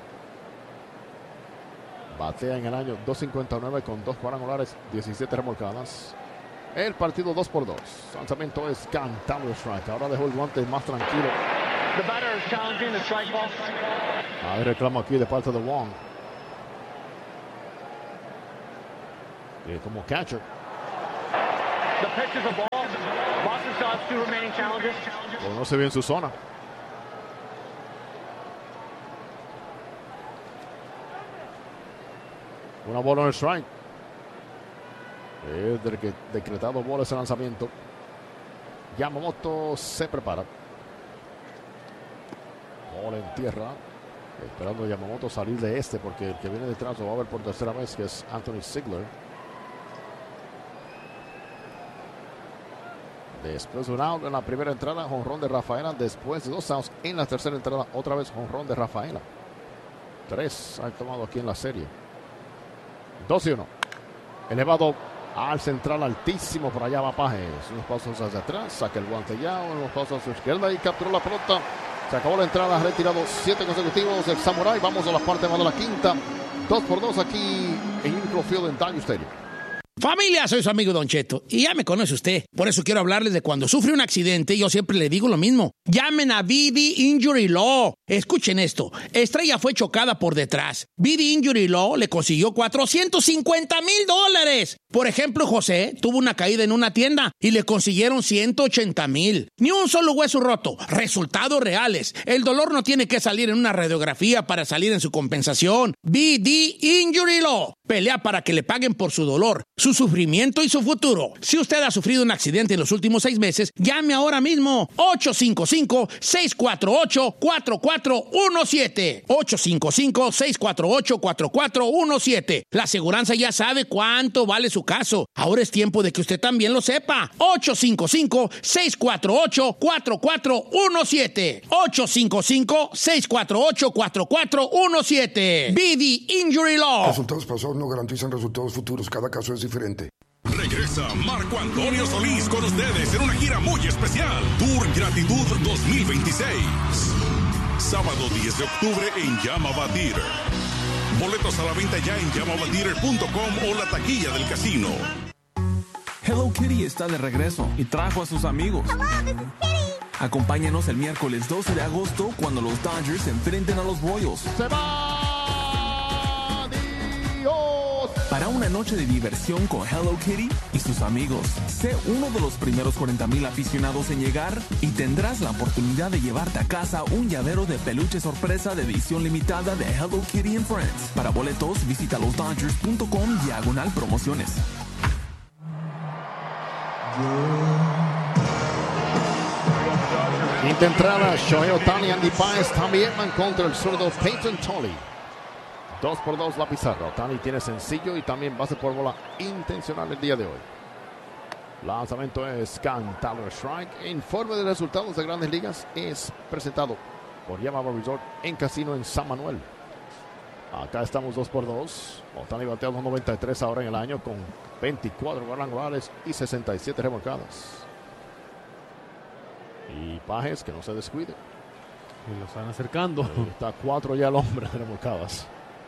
Batea en el año dos cincuenta y nueve con dos cuadrangulares, diecisiete remolcadas. El partido dos por dos. Lanzamiento es cantado strike. Ahora dejó el guante más tranquilo. The batter is challenging the strike ball. Hay reclamo aquí de parte de Wong. eh, como catcher. The pitch is a ball. Boston still has two remaining challenges. Conoce bien su zona. Una bola en el strike. Es de- decretado bola ese lanzamiento. Yamamoto se prepara. Bola en tierra. Esperando a Yamamoto salir de este porque el que viene detrás lo va a ver por tercera vez, que es Anthony Ziegler. Después de un out en la primera entrada, jonrón de Rafaela. Después de dos outs en la tercera entrada, otra vez jonrón de Rafaela. Tres han tomado aquí en la serie. dos y uno. Elevado al central altísimo, por allá va Pajes. Unos pasos hacia atrás, saca el guante ya, unos pasos a su izquierda y capturó la pelota. Se acabó la entrada, ha retirado siete consecutivos el Samurai. Vamos a la parte más de la quinta. Dos por dos aquí en Inco Field en Dodger Stadium. Familia, soy su amigo Don Cheto y ya me conoce usted. Por eso quiero hablarles de cuando sufre un accidente. Yo siempre le digo lo mismo. Llamen a B D Injury Law. Escuchen esto. Estrella fue chocada por detrás. B D Injury Law le consiguió cuatrocientos cincuenta mil dólares. Por ejemplo, José tuvo una caída en una tienda y le consiguieron ciento ochenta mil. Ni un solo hueso roto. Resultados reales. El dolor no tiene que salir en una radiografía para salir en su compensación. B D Injury Law. Pelea para que le paguen por su dolor, su sufrimiento y su futuro. Si usted ha sufrido un accidente en los últimos seis meses, llame ahora mismo. ocho cinco cinco, seis cuatro ocho, cuatro cuatro uno siete. ocho cinco cinco, seis cuatro ocho, cuatro cuatro uno siete. La aseguranza ya sabe cuánto vale su caso. Ahora es tiempo de que usted también lo sepa. ocho cinco cinco, seis cuatro ocho, cuatro cuatro uno siete. ocho cinco cinco, seis cuatro ocho, cuatro cuatro uno siete. B D Injury Law. Resultados pasados no garantizan resultados futuros. Cada caso es diferente. Regresa Marco Antonio Solís con ustedes en una gira muy especial. Tour Gratitud dos mil veintiséis. Sábado diez de octubre en Yamava Theater. Boletos a la venta ya en yamava theater punto com o la taquilla del casino. Hello Kitty está de regreso y trajo a sus amigos. Acompáñanos el miércoles doce de agosto cuando los Dodgers se enfrenten a los Royals. ¡Se va! ¡Dios! Para una noche de diversión con Hello Kitty y sus amigos. Sé uno de los primeros cuarenta mil aficionados en llegar y tendrás la oportunidad de llevarte a casa un llavero de peluche sorpresa de edición limitada de Hello Kitty and Friends. Para boletos, visita los dodgers punto com diagonal promociones. Quinta entrada, Shohei Ohtani, Andy Páez, Tommy Edman contra el zurdo Peyton Tolly. Dos por dos la pizarra. Ohtani tiene sencillo y también base por bola intencional el día de hoy. Lanzamiento es cantado strike. Informe de resultados de Grandes Ligas es presentado por Yamava Resort en Casino en San Manuel. Acá estamos dos por dos. Ohtani batea dos noventa y tres ahora en el año con veinticuatro cuadrangulares y sesenta y siete remolcadas. Y Páez que no se descuide. Y lo están acercando. Ahí está cuatro ya el hombre de remolcadas.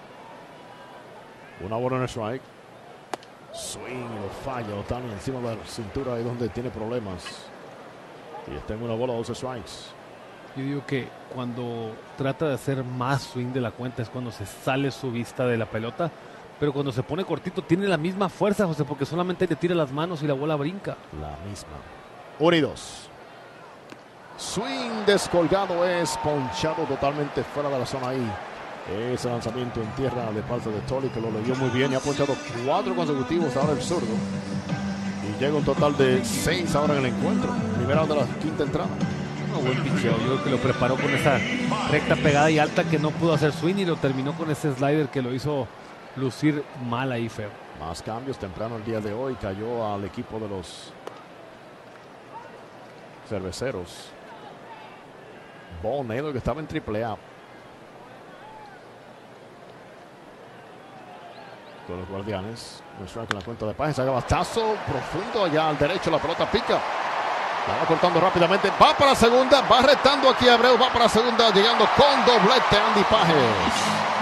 Una bola en el strike. Swing, lo falla Ohtani encima de la cintura, ahí donde tiene problemas. Y está en una bola, dos strikes. Yo digo que cuando trata de hacer más swing de la cuenta es cuando se sale su vista de la pelota. Pero cuando se pone cortito tiene la misma fuerza, José, porque solamente le tira las manos y la bola brinca. La misma. Uno y dos. Swing descolgado, es ponchado totalmente fuera de la zona ahí. Ese lanzamiento en tierra de parte de Tolly, que lo leyó muy bien y ha ponchado cuatro consecutivos ahora el zurdo. Y llega un total de seis ahora en el encuentro. Primera de la quinta entrada. Un buen picheo. Yo creo que lo preparó con esa recta pegada y alta que no pudo hacer swing y lo terminó con ese slider que lo hizo lucir mal ahí, feo. Más cambios temprano el día de hoy. Cayó al equipo de los Cerveceros. Bo Naylor, que estaba en triple A. Con los Guardianes. Un strike en la cuenta de Páez. Haga bastazo profundo allá al derecho. La pelota pica. La va cortando rápidamente. Va para segunda. Va retando aquí a Abreu. Va para segunda. Llegando con doblete Andy Páez.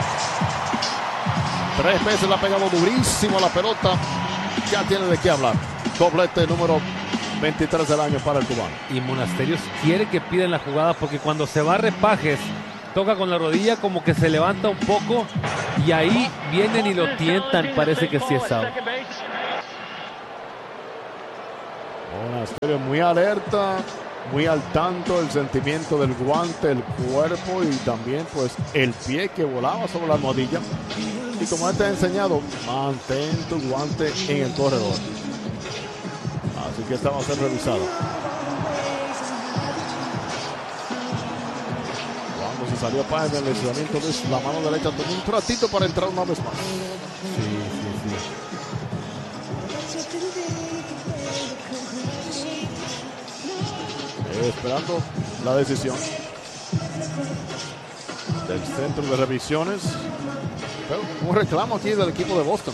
Tres veces la ha pegado durísimo a la pelota. Ya tiene de qué hablar. Doblete número veintitrés del año para el cubano. Y Monasterios quiere que piden la jugada porque cuando se va Páez, toca con la rodilla, como que se levanta un poco y ahí vienen y lo tientan. Parece que sí es out. Monasterio muy alerta, muy al tanto del sentimiento del guante, el cuerpo y también pues el pie que volaba sobre la almohadilla. Y como él te ha enseñado, mantén tu guante en el corredor. Así que esta va a ser revisada. Cuando se salió Páez del lesionamiento de la mano derecha, tomó un ratito para entrar una vez más. Sí, sí, sí. Eh, esperando la decisión del centro de revisiones. Pero un reclamo aquí del equipo de Boston.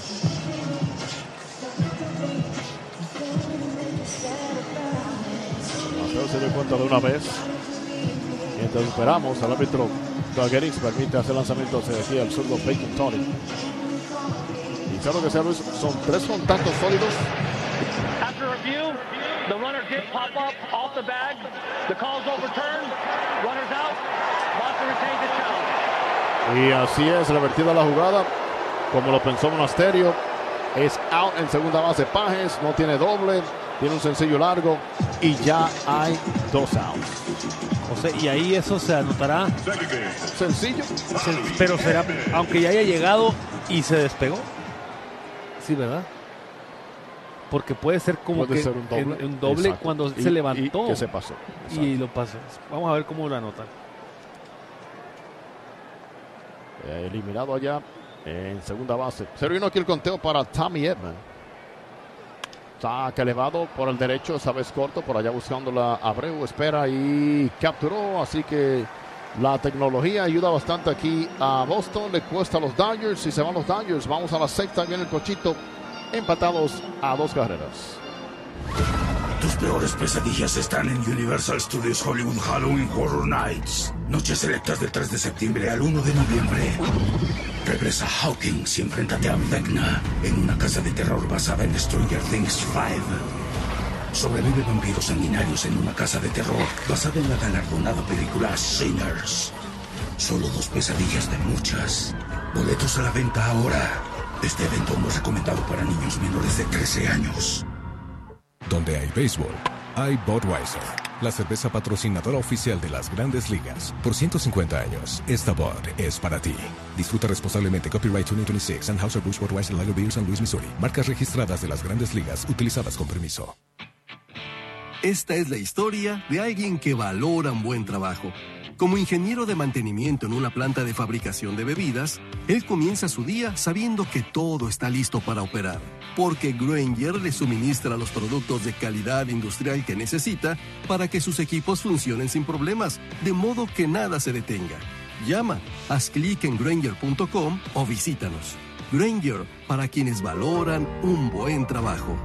Mateo se dio cuenta de una vez. Mientras esperamos, el árbitro Doug Eddings permite hacer lanzamientos aquí al zurdo Peyton Tony. Y sea lo que sea, Luis, son tres contactos sólidos. After review, the runner did pop up off the bag. The call is overturned. Runners out. Boston retains the challenge. Y así es, revertida la jugada, como lo pensó Monasterio. Es out en segunda base Páez, no tiene doble, tiene un sencillo largo y ya hay dos outs. O sea, y ahí eso se anotará. Sencillo. Pero será, aunque ya haya llegado y se despegó. Sí, ¿verdad? Porque puede ser como puede que ser un doble, un doble cuando y, se levantó. Y que se pasó. Exacto. Y lo pasó. Vamos a ver cómo lo anotan. Eliminado allá en segunda base. Se vino aquí el conteo para Tommy Edman. Saca elevado por el derecho, esa vez corto, por allá buscándola Abreu, espera y capturó. Así que la tecnología ayuda bastante aquí a Boston. Le cuesta a los Dodgers y se van los Dodgers. Vamos a la sexta, viene el Cochito, empatados a dos carreras. Tus peores pesadillas están en Universal Studios Hollywood Halloween Horror Nights. Noches selectas del tres de septiembre al uno de noviembre. Regresa Hawkins y enfréntate a Vecna en una casa de terror basada en Stranger Things cinco. Sobrevive vampiros sanguinarios en una casa de terror basada en la galardonada película Sinners. Solo dos pesadillas de muchas. Boletos a la venta ahora. Este evento no es recomendado para niños menores de trece años. Donde hay béisbol, hay Budweiser, la cerveza patrocinadora oficial de las Grandes Ligas. Por ciento cincuenta años, esta Bud es para ti. Disfruta responsablemente. Copyright dos mil veintiséis. Anheuser-Busch Budweiser Lager Beer, San Luis, Missouri. Marcas registradas de las Grandes Ligas utilizadas con permiso. Esta es la historia de alguien que valora un buen trabajo. Como ingeniero de mantenimiento en una planta de fabricación de bebidas, él comienza su día sabiendo que todo está listo para operar, porque Grainger le suministra los productos de calidad industrial que necesita para que sus equipos funcionen sin problemas, de modo que nada se detenga. Llama, haz clic en Grainger punto com o visítanos. Grainger, para quienes valoran un buen trabajo.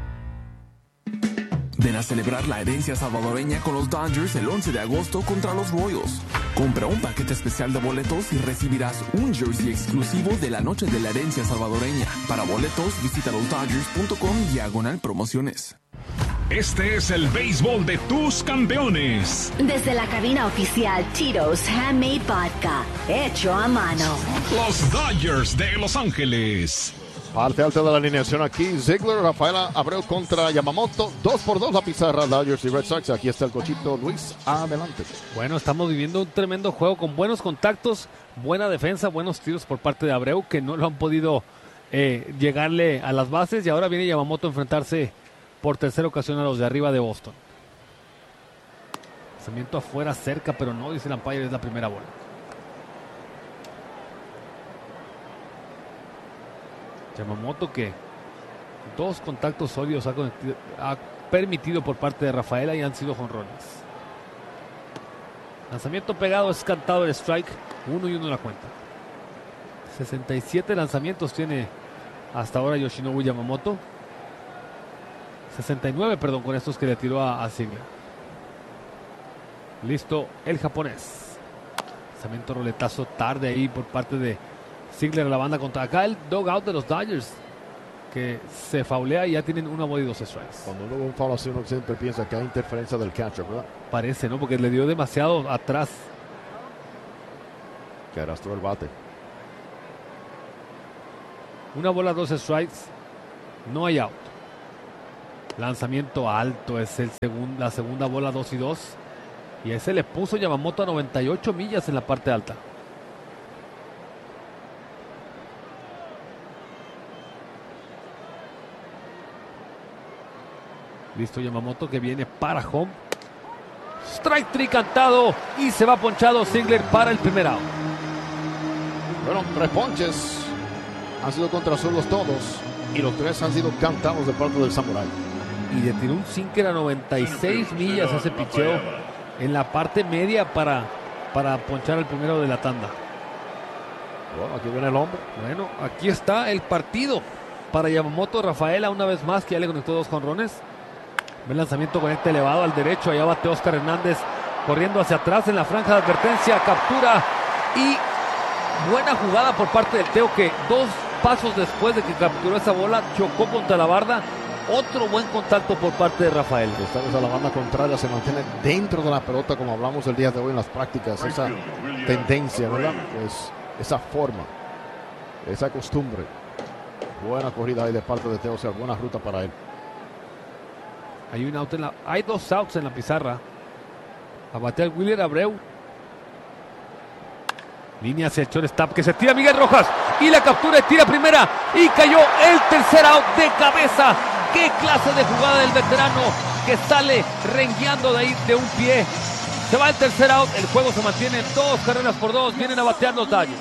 Ven a celebrar la herencia salvadoreña con los Dodgers el once de agosto contra los Royals. Compra un paquete especial de boletos y recibirás un jersey exclusivo de la noche de la herencia salvadoreña. Para boletos, visita los dodgers punto com diagonal promociones. Este es el béisbol de tus campeones. Desde la cabina oficial Tito's Handmade Vodka, hecho a mano. Los Dodgers de Los Ángeles. Parte alta de la alineación aquí, Ziegler, Rafaela Abreu contra Yamamoto, dos por dos la pizarra, Dodgers y Red Sox. Aquí está el Cochito Luis, adelante. Bueno, estamos viviendo un tremendo juego con buenos contactos, buena defensa, buenos tiros por parte de Abreu, que no lo han podido eh, llegarle a las bases, y ahora viene Yamamoto a enfrentarse por tercera ocasión a los de arriba de Boston. Lanzamiento afuera, cerca, pero no, dice el umpire, es la primera bola. Yamamoto, que dos contactos sólidos ha, ha permitido por parte de Rafaela y han sido jonrones. Lanzamiento pegado, es cantado el strike, uno y uno en la cuenta. sesenta y siete lanzamientos tiene hasta ahora Yoshinobu Yamamoto. sesenta y nueve, perdón, con estos que le tiró a, a Ziegler. Listo el japonés. Lanzamiento roletazo tarde ahí por parte de Ziegler a la banda contra. Acá el dugout de los Dodgers, que se faulea y ya tienen una bola y dos strikes. Cuando uno ve un foul así, uno siempre piensa que hay interferencia del catcher, ¿verdad? Parece, ¿no? Porque le dio demasiado atrás. Que arrastró el bate. Una bola, dos strikes. No hay out. Lanzamiento alto, es el segun, la segunda bola, dos y dos. Y ese le puso Yamamoto a noventa y ocho millas en la parte alta. Listo Yamamoto, que viene para home. Strike three cantado y se va ponchado Ziegler para el primer out. Bueno, tres ponches han sido contra zurdos todos y los tres han sido cantados de parte del Samurai. Y le tiró un sinker a noventa y seis millas ese picheo en la parte media para, para ponchar el primero de la tanda. Bueno, aquí viene el hombre. Bueno, aquí está el partido para Yamamoto. Rafaela una vez más, que ya le conectó dos jonrones. El lanzamiento conecta elevado al derecho. Allá bate Oscar Hernández corriendo hacia atrás en la franja de advertencia. Captura y buena jugada por parte del Teo, que dos pasos después de que capturó esa bola chocó contra la barda. Otro buen contacto por parte de Rafael. Esta vez a la banda contraria se mantiene dentro de la pelota, como hablamos el día de hoy en las prácticas. Esa tendencia, ¿verdad? Pues esa forma, esa costumbre. Buena corrida ahí de parte de Teo, o sea, buena ruta para él. Hay un out en la, hay dos outs en la pizarra. A batear Wheeler Abreu. Línea hacia el shortstop, que se tira Miguel Rojas y la captura, tira primera y cayó el tercer out de cabeza. Qué clase de jugada del veterano, que sale rengueando de ahí de un pie. Se va el tercer out, el juego se mantiene dos carreras por dos. Vienen a batear los Dodgers.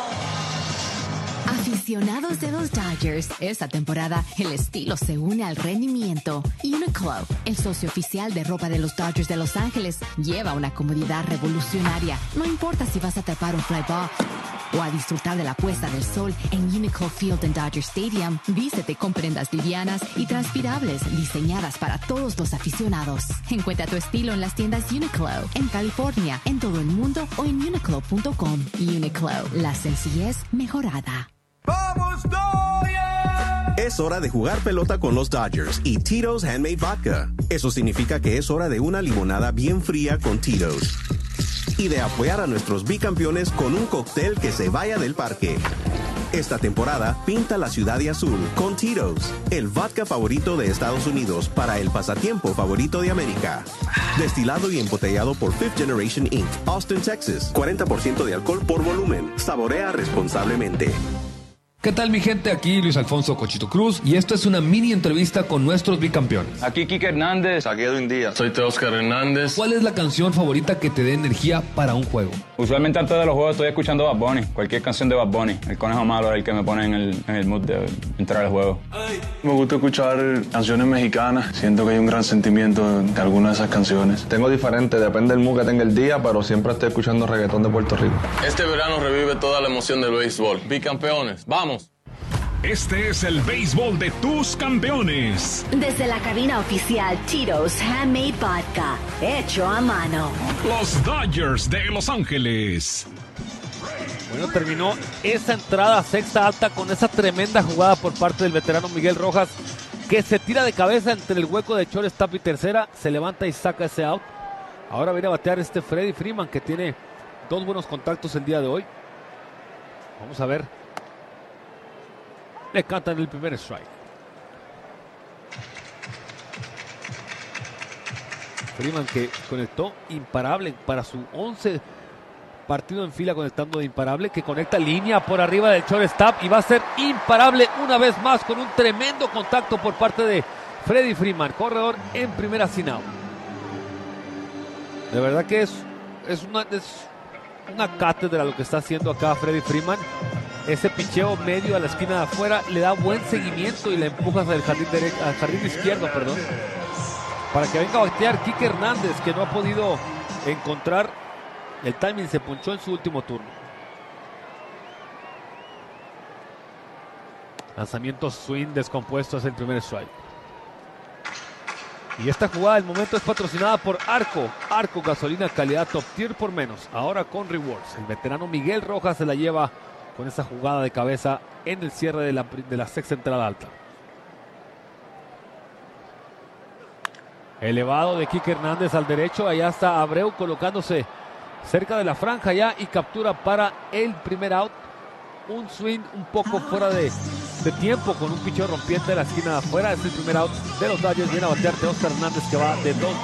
Aficionados de los Dodgers, esta temporada el estilo se une al rendimiento. Uniqlo, el socio oficial de ropa de los Dodgers de Los Ángeles, lleva una comodidad revolucionaria. No importa si vas a tapar un fly ball o a disfrutar de la puesta del sol en Uniqlo Field en Dodger Stadium, vístete con prendas livianas y transpirables diseñadas para todos los aficionados. Encuentra tu estilo en las tiendas Uniqlo, en California, en todo el mundo o en uniqlo punto com. Uniqlo, la sencillez mejorada. ¡Vamos, Dodgers! Es hora de jugar pelota con los Dodgers y Tito's Handmade Vodka. Eso significa que es hora de una limonada bien fría con Tito's. Y de apoyar a nuestros bicampeones con un cóctel que se vaya del parque. Esta temporada, pinta la ciudad de azul con Tito's, el vodka favorito de Estados Unidos para el pasatiempo favorito de América. Destilado y embotellado por Fifth Generation incorporated, Austin, Texas. cuarenta por ciento de alcohol por volumen. Saborea responsablemente. ¿Qué tal, mi gente? Aquí Luis Alfonso Cochito Cruz y esto es una mini entrevista con nuestros bicampeones. Aquí Kike Hernández. Aquí Edwin Díaz. Soy Teóscar Hernández. ¿Cuál es la canción favorita que te dé energía para un juego? Usualmente antes de los juegos estoy escuchando Bad Bunny, cualquier canción de Bad Bunny. El Conejo Malo es el que me pone en el, en el mood de entrar al juego. Me gusta escuchar canciones mexicanas. Siento que hay un gran sentimiento de algunas de esas canciones. Tengo diferente, depende del mood que tenga el día, pero siempre estoy escuchando reggaetón de Puerto Rico. Este verano revive toda la emoción del béisbol. Bicampeones, ¡vamos! Este es el béisbol de tus campeones. Desde la cabina oficial Tito's Handmade Vodka, hecho a mano. Los Dodgers de Los Ángeles. Bueno, terminó esa entrada sexta alta con esa tremenda jugada por parte del veterano Miguel Rojas, que se tira de cabeza entre el hueco de shortstop y tercera, se levanta y saca ese out. Ahora viene a batear este Freddie Freeman, que tiene dos buenos contactos el día de hoy. Vamos a ver. Le cantan el primer strike. Freeman, que conectó imparable para su once partido en fila conectando de imparable, que conecta línea por arriba del shortstop y va a ser imparable una vez más con un tremendo contacto por parte de Freddie Freeman, corredor en primera sin out. De verdad que es, es, una, es una cátedra lo que está haciendo acá Freddie Freeman. Ese picheo medio a la esquina de afuera le da buen seguimiento y le empuja al jardín, derecho, al jardín izquierdo, perdón, para que venga a batear Kike Hernández, que no ha podido encontrar el timing, se ponchó en su último turno. Lanzamiento swing descompuesto, es el primer strike. Y esta jugada del momento es patrocinada por Arco. Arco, gasolina calidad top tier por menos. Ahora con rewards. El veterano Miguel Rojas se la lleva con esa jugada de cabeza en el cierre de la, de la sexta entrada alta. Elevado de Kike Hernández al derecho. Allá está Abreu colocándose cerca de la franja ya y captura para el primer out. Un swing un poco fuera de, de tiempo con un picheo rompiente de la esquina de afuera. Es el primer out de los Dodgers. Viene a batear Teóscar Hernández, que va de dos.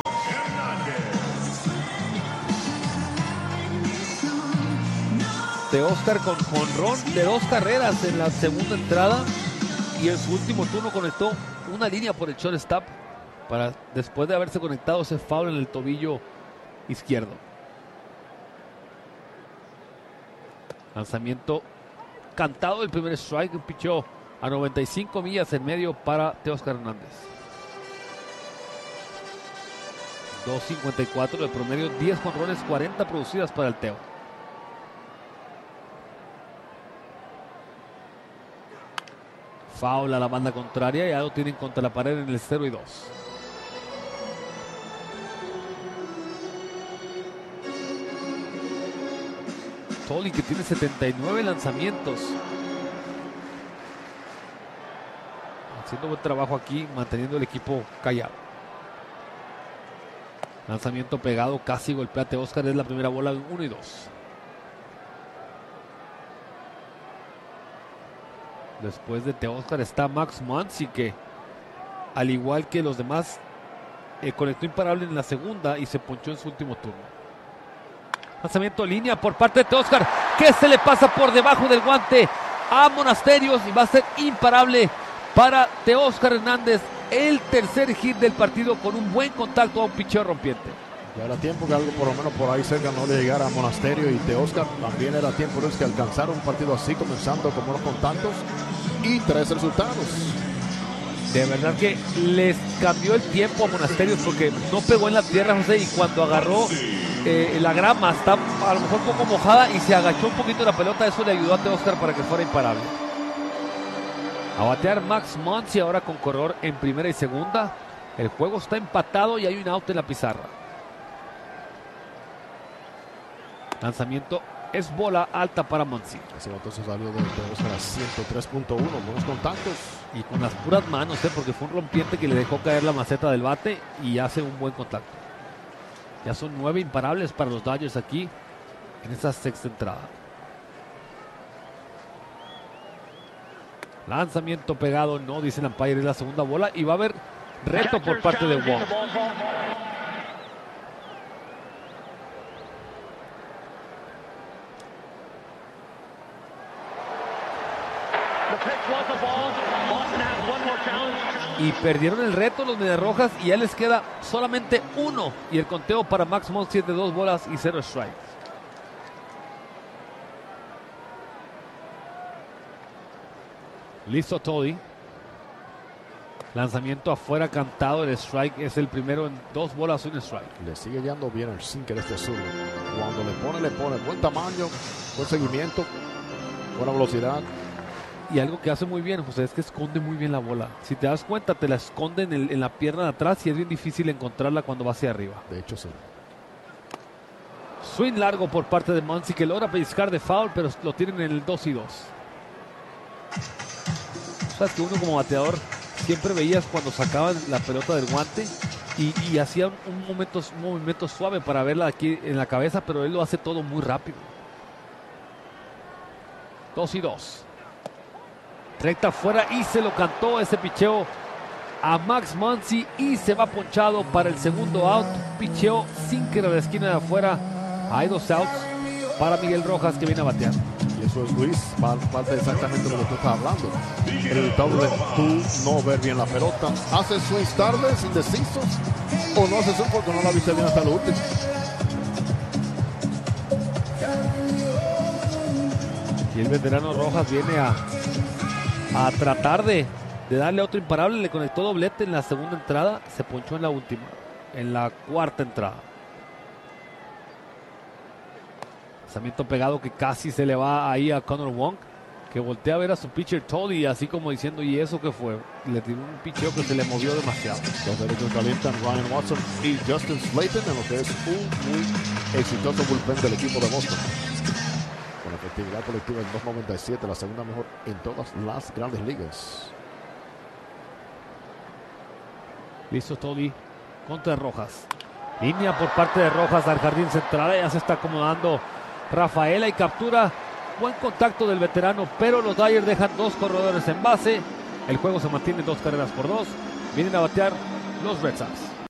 Teóscar con jonrón de dos carreras en la segunda entrada, y en su último turno conectó una línea por el shortstop para después de haberse conectado ese foul en el tobillo izquierdo. Lanzamiento cantado, el primer strike, un picheo a noventa y cinco millas en medio para Teóscar Hernández. dos cincuenta y cuatro de promedio, diez jonrones, cuarenta producidas para el Teo. Foul a la banda contraria, ya lo tienen contra la pared en el cero y dos. Tolly, que tiene setenta y nueve lanzamientos. Haciendo buen trabajo aquí, manteniendo el equipo callado. Lanzamiento pegado, casi golpea a Teóscar, es la primera bola, uno y dos. Después de Teóscar está Max Muncy, que al igual que los demás eh, conectó imparable en la segunda y se ponchó en su último turno. Lanzamiento línea por parte de Teóscar, que se le pasa por debajo del guante a Monasterios y va a ser imparable para Teóscar Hernández. El tercer hit del partido con un buen contacto a un picheo rompiente. Ya era tiempo que algo por lo menos por ahí cerca no le llegara a Monasterio, y Teóscar también era tiempo de que alcanzara un partido así, comenzando con unos contactos y tres resultados. De verdad que les cambió el tiempo a Monasterios, porque no pegó en la tierra, José, y cuando agarró eh, la grama está a lo mejor un poco mojada y se agachó un poquito la pelota. Eso le ayudó a Teóscar para que fuera imparable. A batear Max Muncy ahora con corredor en primera y segunda. El juego está empatado y hay un out en la pizarra. Lanzamiento es bola alta para Muncy. Ese entonces salió de Teóscar a ciento tres punto uno, buenos contactos. Y con las puras manos, ¿eh? Porque fue un rompiente que le dejó caer la maceta del bate y hace un buen contacto. Ya son nueve imparables para los Dodgers aquí en esta sexta entrada. Lanzamiento pegado, no, dice el umpire, es la segunda bola y va a haber reto por parte de Wong. Y perdieron el reto los Mediarrojas y ya les queda solamente uno. Y el conteo para Max Muncy es de dos bolas y cero strikes. Listo Tolly. Lanzamiento afuera cantado. El strike es el primero en dos bolas, un strike. Le sigue yendo bien el sinker este zurdo. Cuando le pone, le pone buen tamaño, buen seguimiento, buena velocidad. Y algo que hace muy bien, José, es que esconde muy bien la bola. Si te das cuenta, te la esconde en, el, en la pierna de atrás y es bien difícil encontrarla cuando va hacia arriba. De hecho, sí. Swing largo por parte de Muncy, que logra pellizcar de foul, pero lo tienen en el dos y dos. Sabes que uno como bateador siempre veías cuando sacaban la pelota del guante y, y hacía un, un, momento, un movimiento suave para verla aquí en la cabeza, pero él lo hace todo muy rápido. dos y dos. Recta afuera y se lo cantó ese picheo a Max Muncy y se va ponchado para el segundo out. Picheo sinker a la esquina de afuera. Hay dos outs para Miguel Rojas, que viene a batear. Y eso es, Luis, falta exactamente lo que tú estás hablando. El resultado de tú no ver bien la pelota. ¿Haces swings tardes, indecisos? ¿O no haces eso porque no la viste bien hasta lo último? Y el veterano Rojas viene a a tratar de, de darle otro imparable. Le conectó doblete en la segunda entrada, se ponchó en la última, en la cuarta entrada. Lanzamiento pegado que casi se le va ahí a Connor Wong, que voltea a ver a su pitcher Tolly, así como diciendo, ¿y eso qué fue? Le tiró un picheo que se le movió demasiado. Los derechos calientan Ryan Watson y Justin Slayton en lo que es un muy exitoso bullpen del equipo de Boston. Con efectividad colectiva en dos noventa y siete, la segunda mejor en todas las grandes ligas. Listo Tolly contra Rojas. Línea por parte de Rojas al jardín central. Ya se está acomodando Rafaela y captura buen contacto del veterano, pero los Dodgers dejan dos corredores en base. El juego se mantiene dos carreras por dos. Vienen a batear los Red Sox.